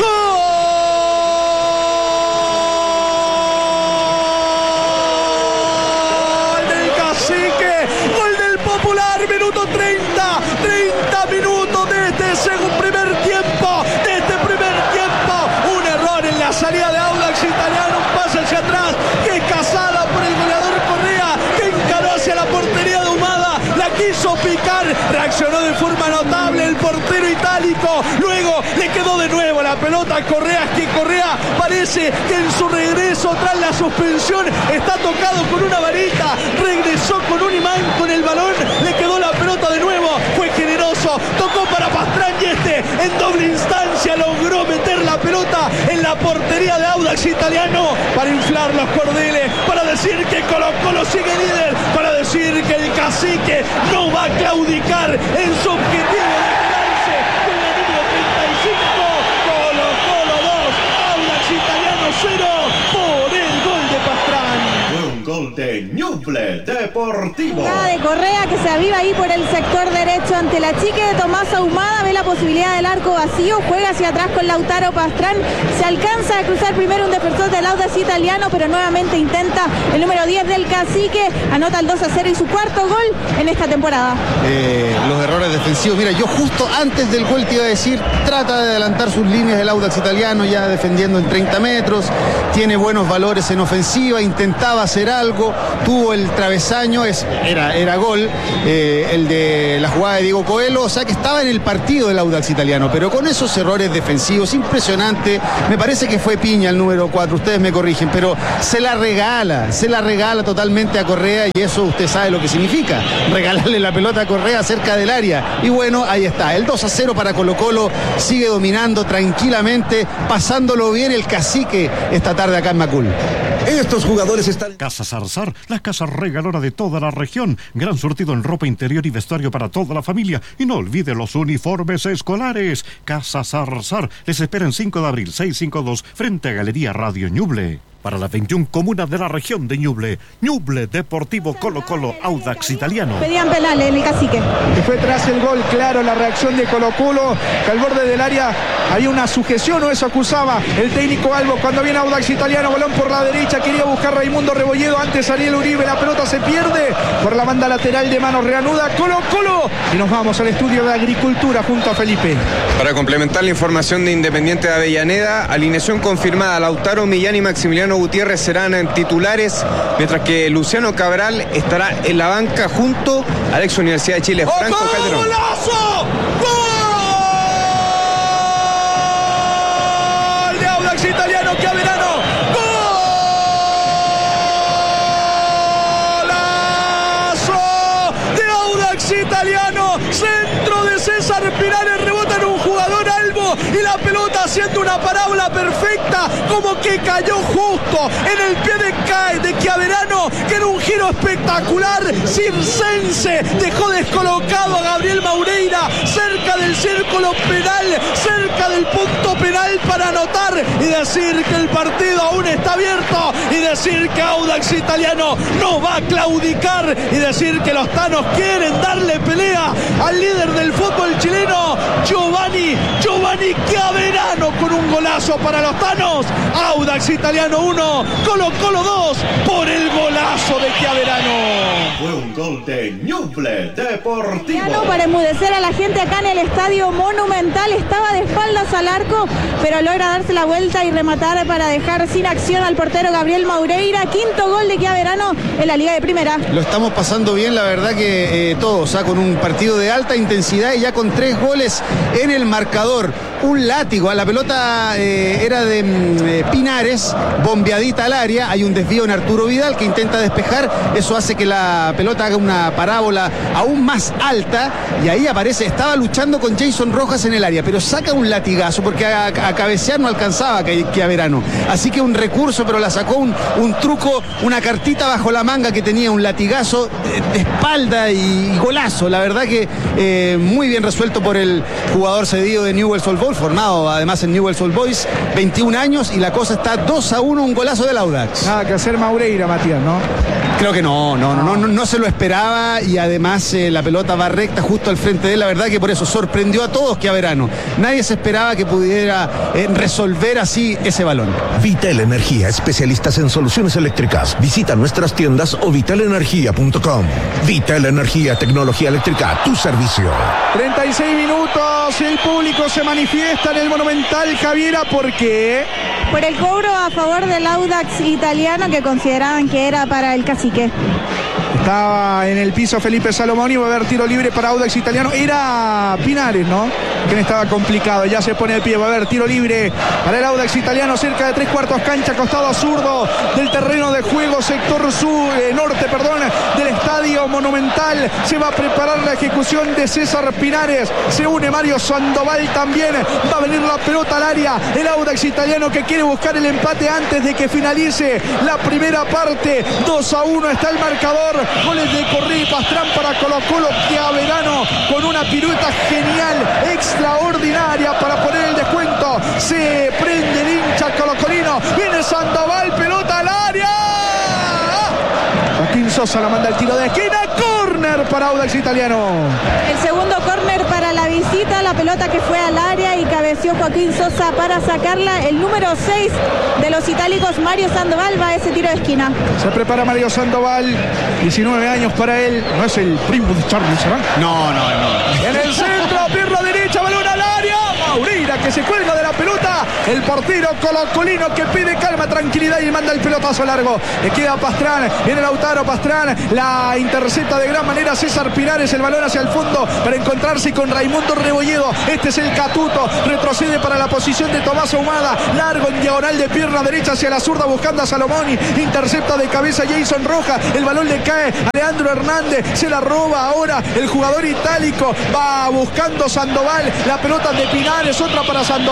Speaker 2: ¡Gol del Cacique! ¡Gol del Popular! Minuto treinta. treinta minutos de este segundo primer tiempo. De este primer tiempo. Un error en la salida de Audax italiano. Un pase hacia atrás. Que es cazada por el goleador Correa. Que encaró hacia la portería de Ahumada. La quiso picar. Reaccionó de forma notable el portero itálico. Luego le quedó de nuevo la pelota a Correa. Que Correa parece que en su regreso tras la suspensión está tocado con una varita. Regresó con un imán con el balón. Le quedó la pelota de nuevo. Fue generoso. Tocó para Pastrán y este en doble instancia logró meter la pelota en la portería de Audax Italiano para inflar los cordeles, para decir que Colo Colo sigue líder, para decir que el Cacique no va a claudicar en su objetivo de quedarse con el número treinta y cinco. Colo Colo dos, Audax Italiano cero por el gol de Pastrán.
Speaker 6: Fue un gol de Ñuble Deportivo.
Speaker 4: Jugada de Correa que se aviva ahí por el sector derecho ante la chique de Tomás Ahumada. Ve la posibilidad del arco vacío. Juega hacia atrás con Lautaro Pastrán. Se alcanza a cruzar primero un defensor del Audax Italiano, pero nuevamente intenta el número diez del Cacique. Anota el dos a cero y su cuarto gol en esta temporada.
Speaker 3: Eh, los errores defensivos. Mira, yo justo antes del gol te iba a decir, trata de adelantar sus líneas el Audax Italiano, ya defendiendo en treinta metros. Tiene buenos valores en ofensiva. Intentaba hacer algo. Tuvo el travesaño. Es, era, era gol. Eh, el de la jugada de Diego Coelho. O sea que estaba en el partido del Audax Italiano, pero con esos errores defensivos, impresionante. Me parece que fue Piña el número cuatro, ustedes me corrigen, pero se la regala, se la regala totalmente a Correa, y eso usted sabe lo que significa, regalarle la pelota a Correa cerca del área. Y bueno, ahí está, el dos a cero para Colo Colo, sigue dominando tranquilamente, pasándolo bien el Cacique esta tarde acá en Macul.
Speaker 7: Estos jugadores están...
Speaker 5: Casa Zarzar, la casa regalona de toda la región. Gran surtido en ropa interior y vestuario para toda la familia. Y no olvide los uniformes escolares. Casa Zarzar les espera en cinco de abril, seiscientos cincuenta y dos, frente a Galería Radio Ñuble. Para las veintiuna comunas de la región de Ñuble, Ñuble Deportivo Colo Colo Audax Italiano.
Speaker 4: Pedían penales en el Cacique.
Speaker 2: Que fue tras el gol, claro, la reacción de Colo Colo, que al borde del área había una sujeción, o eso acusaba el técnico Albo. Cuando viene Audax Italiano, balón por la derecha, quería buscar Raimundo Rebolledo, antes Ariel Uribe, la pelota se pierde por la banda lateral de mano, reanuda Colo Colo, y nos vamos al estudio de Agricultura junto a Felipe.
Speaker 1: Para complementar la información de Independiente de Avellaneda, alineación confirmada: Lautaro, Millán y Maximiliano Gutiérrez serán titulares, mientras que Luciano Cabral estará en la banca junto a la ex Universidad de Chile, Franco Calderón.
Speaker 2: ¡Golazo! ¡Gol de Audax Italiano! ¡Qué verano! ¡Golazo de Audax Italiano! Centro de César Pinares, rebota en un jugador Albo y la pelota haciendo una parábola perfecta, como que cayó justo en el pie de, de Chiaverano, que era un giro espectacular. Circense dejó descolocado a Gabriel Maureira cerca del círculo penal, cerca del punto penal, para anotar y decir que el partido aún está abierto, y decir que Audax Italiano no va a claudicar, y decir que los tanos quieren darle pelea al líder del fútbol chileno, Giovanni Giovanni Chiaverano, con un golazo para los tanos. Audax Italiano uno, Colo Colo dos, por el golazo de Chiaverano.
Speaker 6: Fue un gol de Ñuble Deportivo.
Speaker 4: No, para enmudecer a la gente acá en el Estadio Monumental. Estaba de espaldas al arco, pero logra darse la vuelta y rematar para dejar sin acción al portero Gabriel Maureira. Quinto gol de Chiaverano en la Liga de Primera.
Speaker 3: Lo estamos pasando bien, la verdad que eh, todos, ¿ah? Con un partido de alta intensidad y ya con tres goles en el marcador. Un látigo, a la pelota eh, era de eh, Pinares, bombeadita al área, hay un desvío en Arturo Vidal que intenta despejar, eso hace que la pelota haga una parábola aún más alta, y ahí aparece, estaba luchando con Jason Rojas en el área, pero saca un latigazo porque a, a cabecear no alcanzaba Chiaverano, así que un recurso, pero la sacó un, un truco, una cartita bajo la manga que tenía, un latigazo de, de espalda y, y golazo, la verdad que eh, muy bien resuelto por el jugador cedido de Newell's Old Boys, formado además en Newell's Old Boys, veintiún años, y la cosa está dos a uno, un golazo del Audax.
Speaker 2: Nada que hacer Maureira, Matías, ¿no?
Speaker 3: Creo que no, no, no, no, no se lo esperaba, y además eh, la pelota va recta justo al frente de él, la verdad que por eso sorprendió a todos Chiaverano. Nadie se esperaba que pudiera eh, resolver así ese balón.
Speaker 7: Vital Energía, especialistas en soluciones eléctricas. Visita nuestras tiendas o vital energía punto com. Vital Energía, tecnología eléctrica a tu servicio.
Speaker 2: treinta y seis minutos, el público se manifiesta en el Monumental, Javiera, ¿por qué?
Speaker 4: Por el cobro a favor del Audax Italiano, que consideraban que era para el Cacique.
Speaker 2: Estaba en el piso Felipe Salomón y va a haber tiro libre para Audax Italiano. Era Pinares, ¿no? Quien estaba complicado. Ya se pone el pie. Va a haber tiro libre para el Audax Italiano. Cerca de tres cuartos cancha, costado zurdo del terreno de juego, sector sur, eh, norte, perdón, del estadio estadio Monumental. Se va a preparar la ejecución de César Pinares. Se une Mario Sandoval también. Va a venir la pelota al área. El Audax italiano que quiere buscar el empate antes de que finalice la primera parte. dos a uno está el marcador. Goles de Correa y Pastrán para Colo Colo. Chiaverano con una pirueta genial, extraordinaria para poner el descuento. Se prende el hincha colocolino. Viene Sandoval, pelota al área. Joaquín Sosa la manda el tiro de esquina. Córner para Audax italiano.
Speaker 4: El segundo córner para la visita. La pelota que fue al área y cabeció Joaquín Sosa para sacarla. El número seis de los itálicos, Mario Sandoval, va a ese tiro de esquina.
Speaker 2: Se prepara Mario Sandoval. diecinueve años para él. No es el primo de Charlie Serán.
Speaker 3: No, no, no.
Speaker 2: En el centro, pierna derecha, balón al área. Maurera que se cuelga de la pelota. El portero colocolino que pide calma, tranquilidad y manda el pelotazo largo. Le queda Pastrán. Viene Lautaro Pastrán. La intercepta de gran manera César Pinares. El balón hacia el fondo para encontrarse con Raimundo Rebolledo. Este es el Catuto. Retrocede para la posición de Tomás Ahumada. Largo en diagonal de pierna derecha hacia la zurda buscando a Salomoni. Intercepta de cabeza Jason Rojas. El balón le cae a Leandro Hernández. Se la roba ahora el jugador itálico. Va buscando Sandoval. La pelota de Pinares. Otra para Sandoval.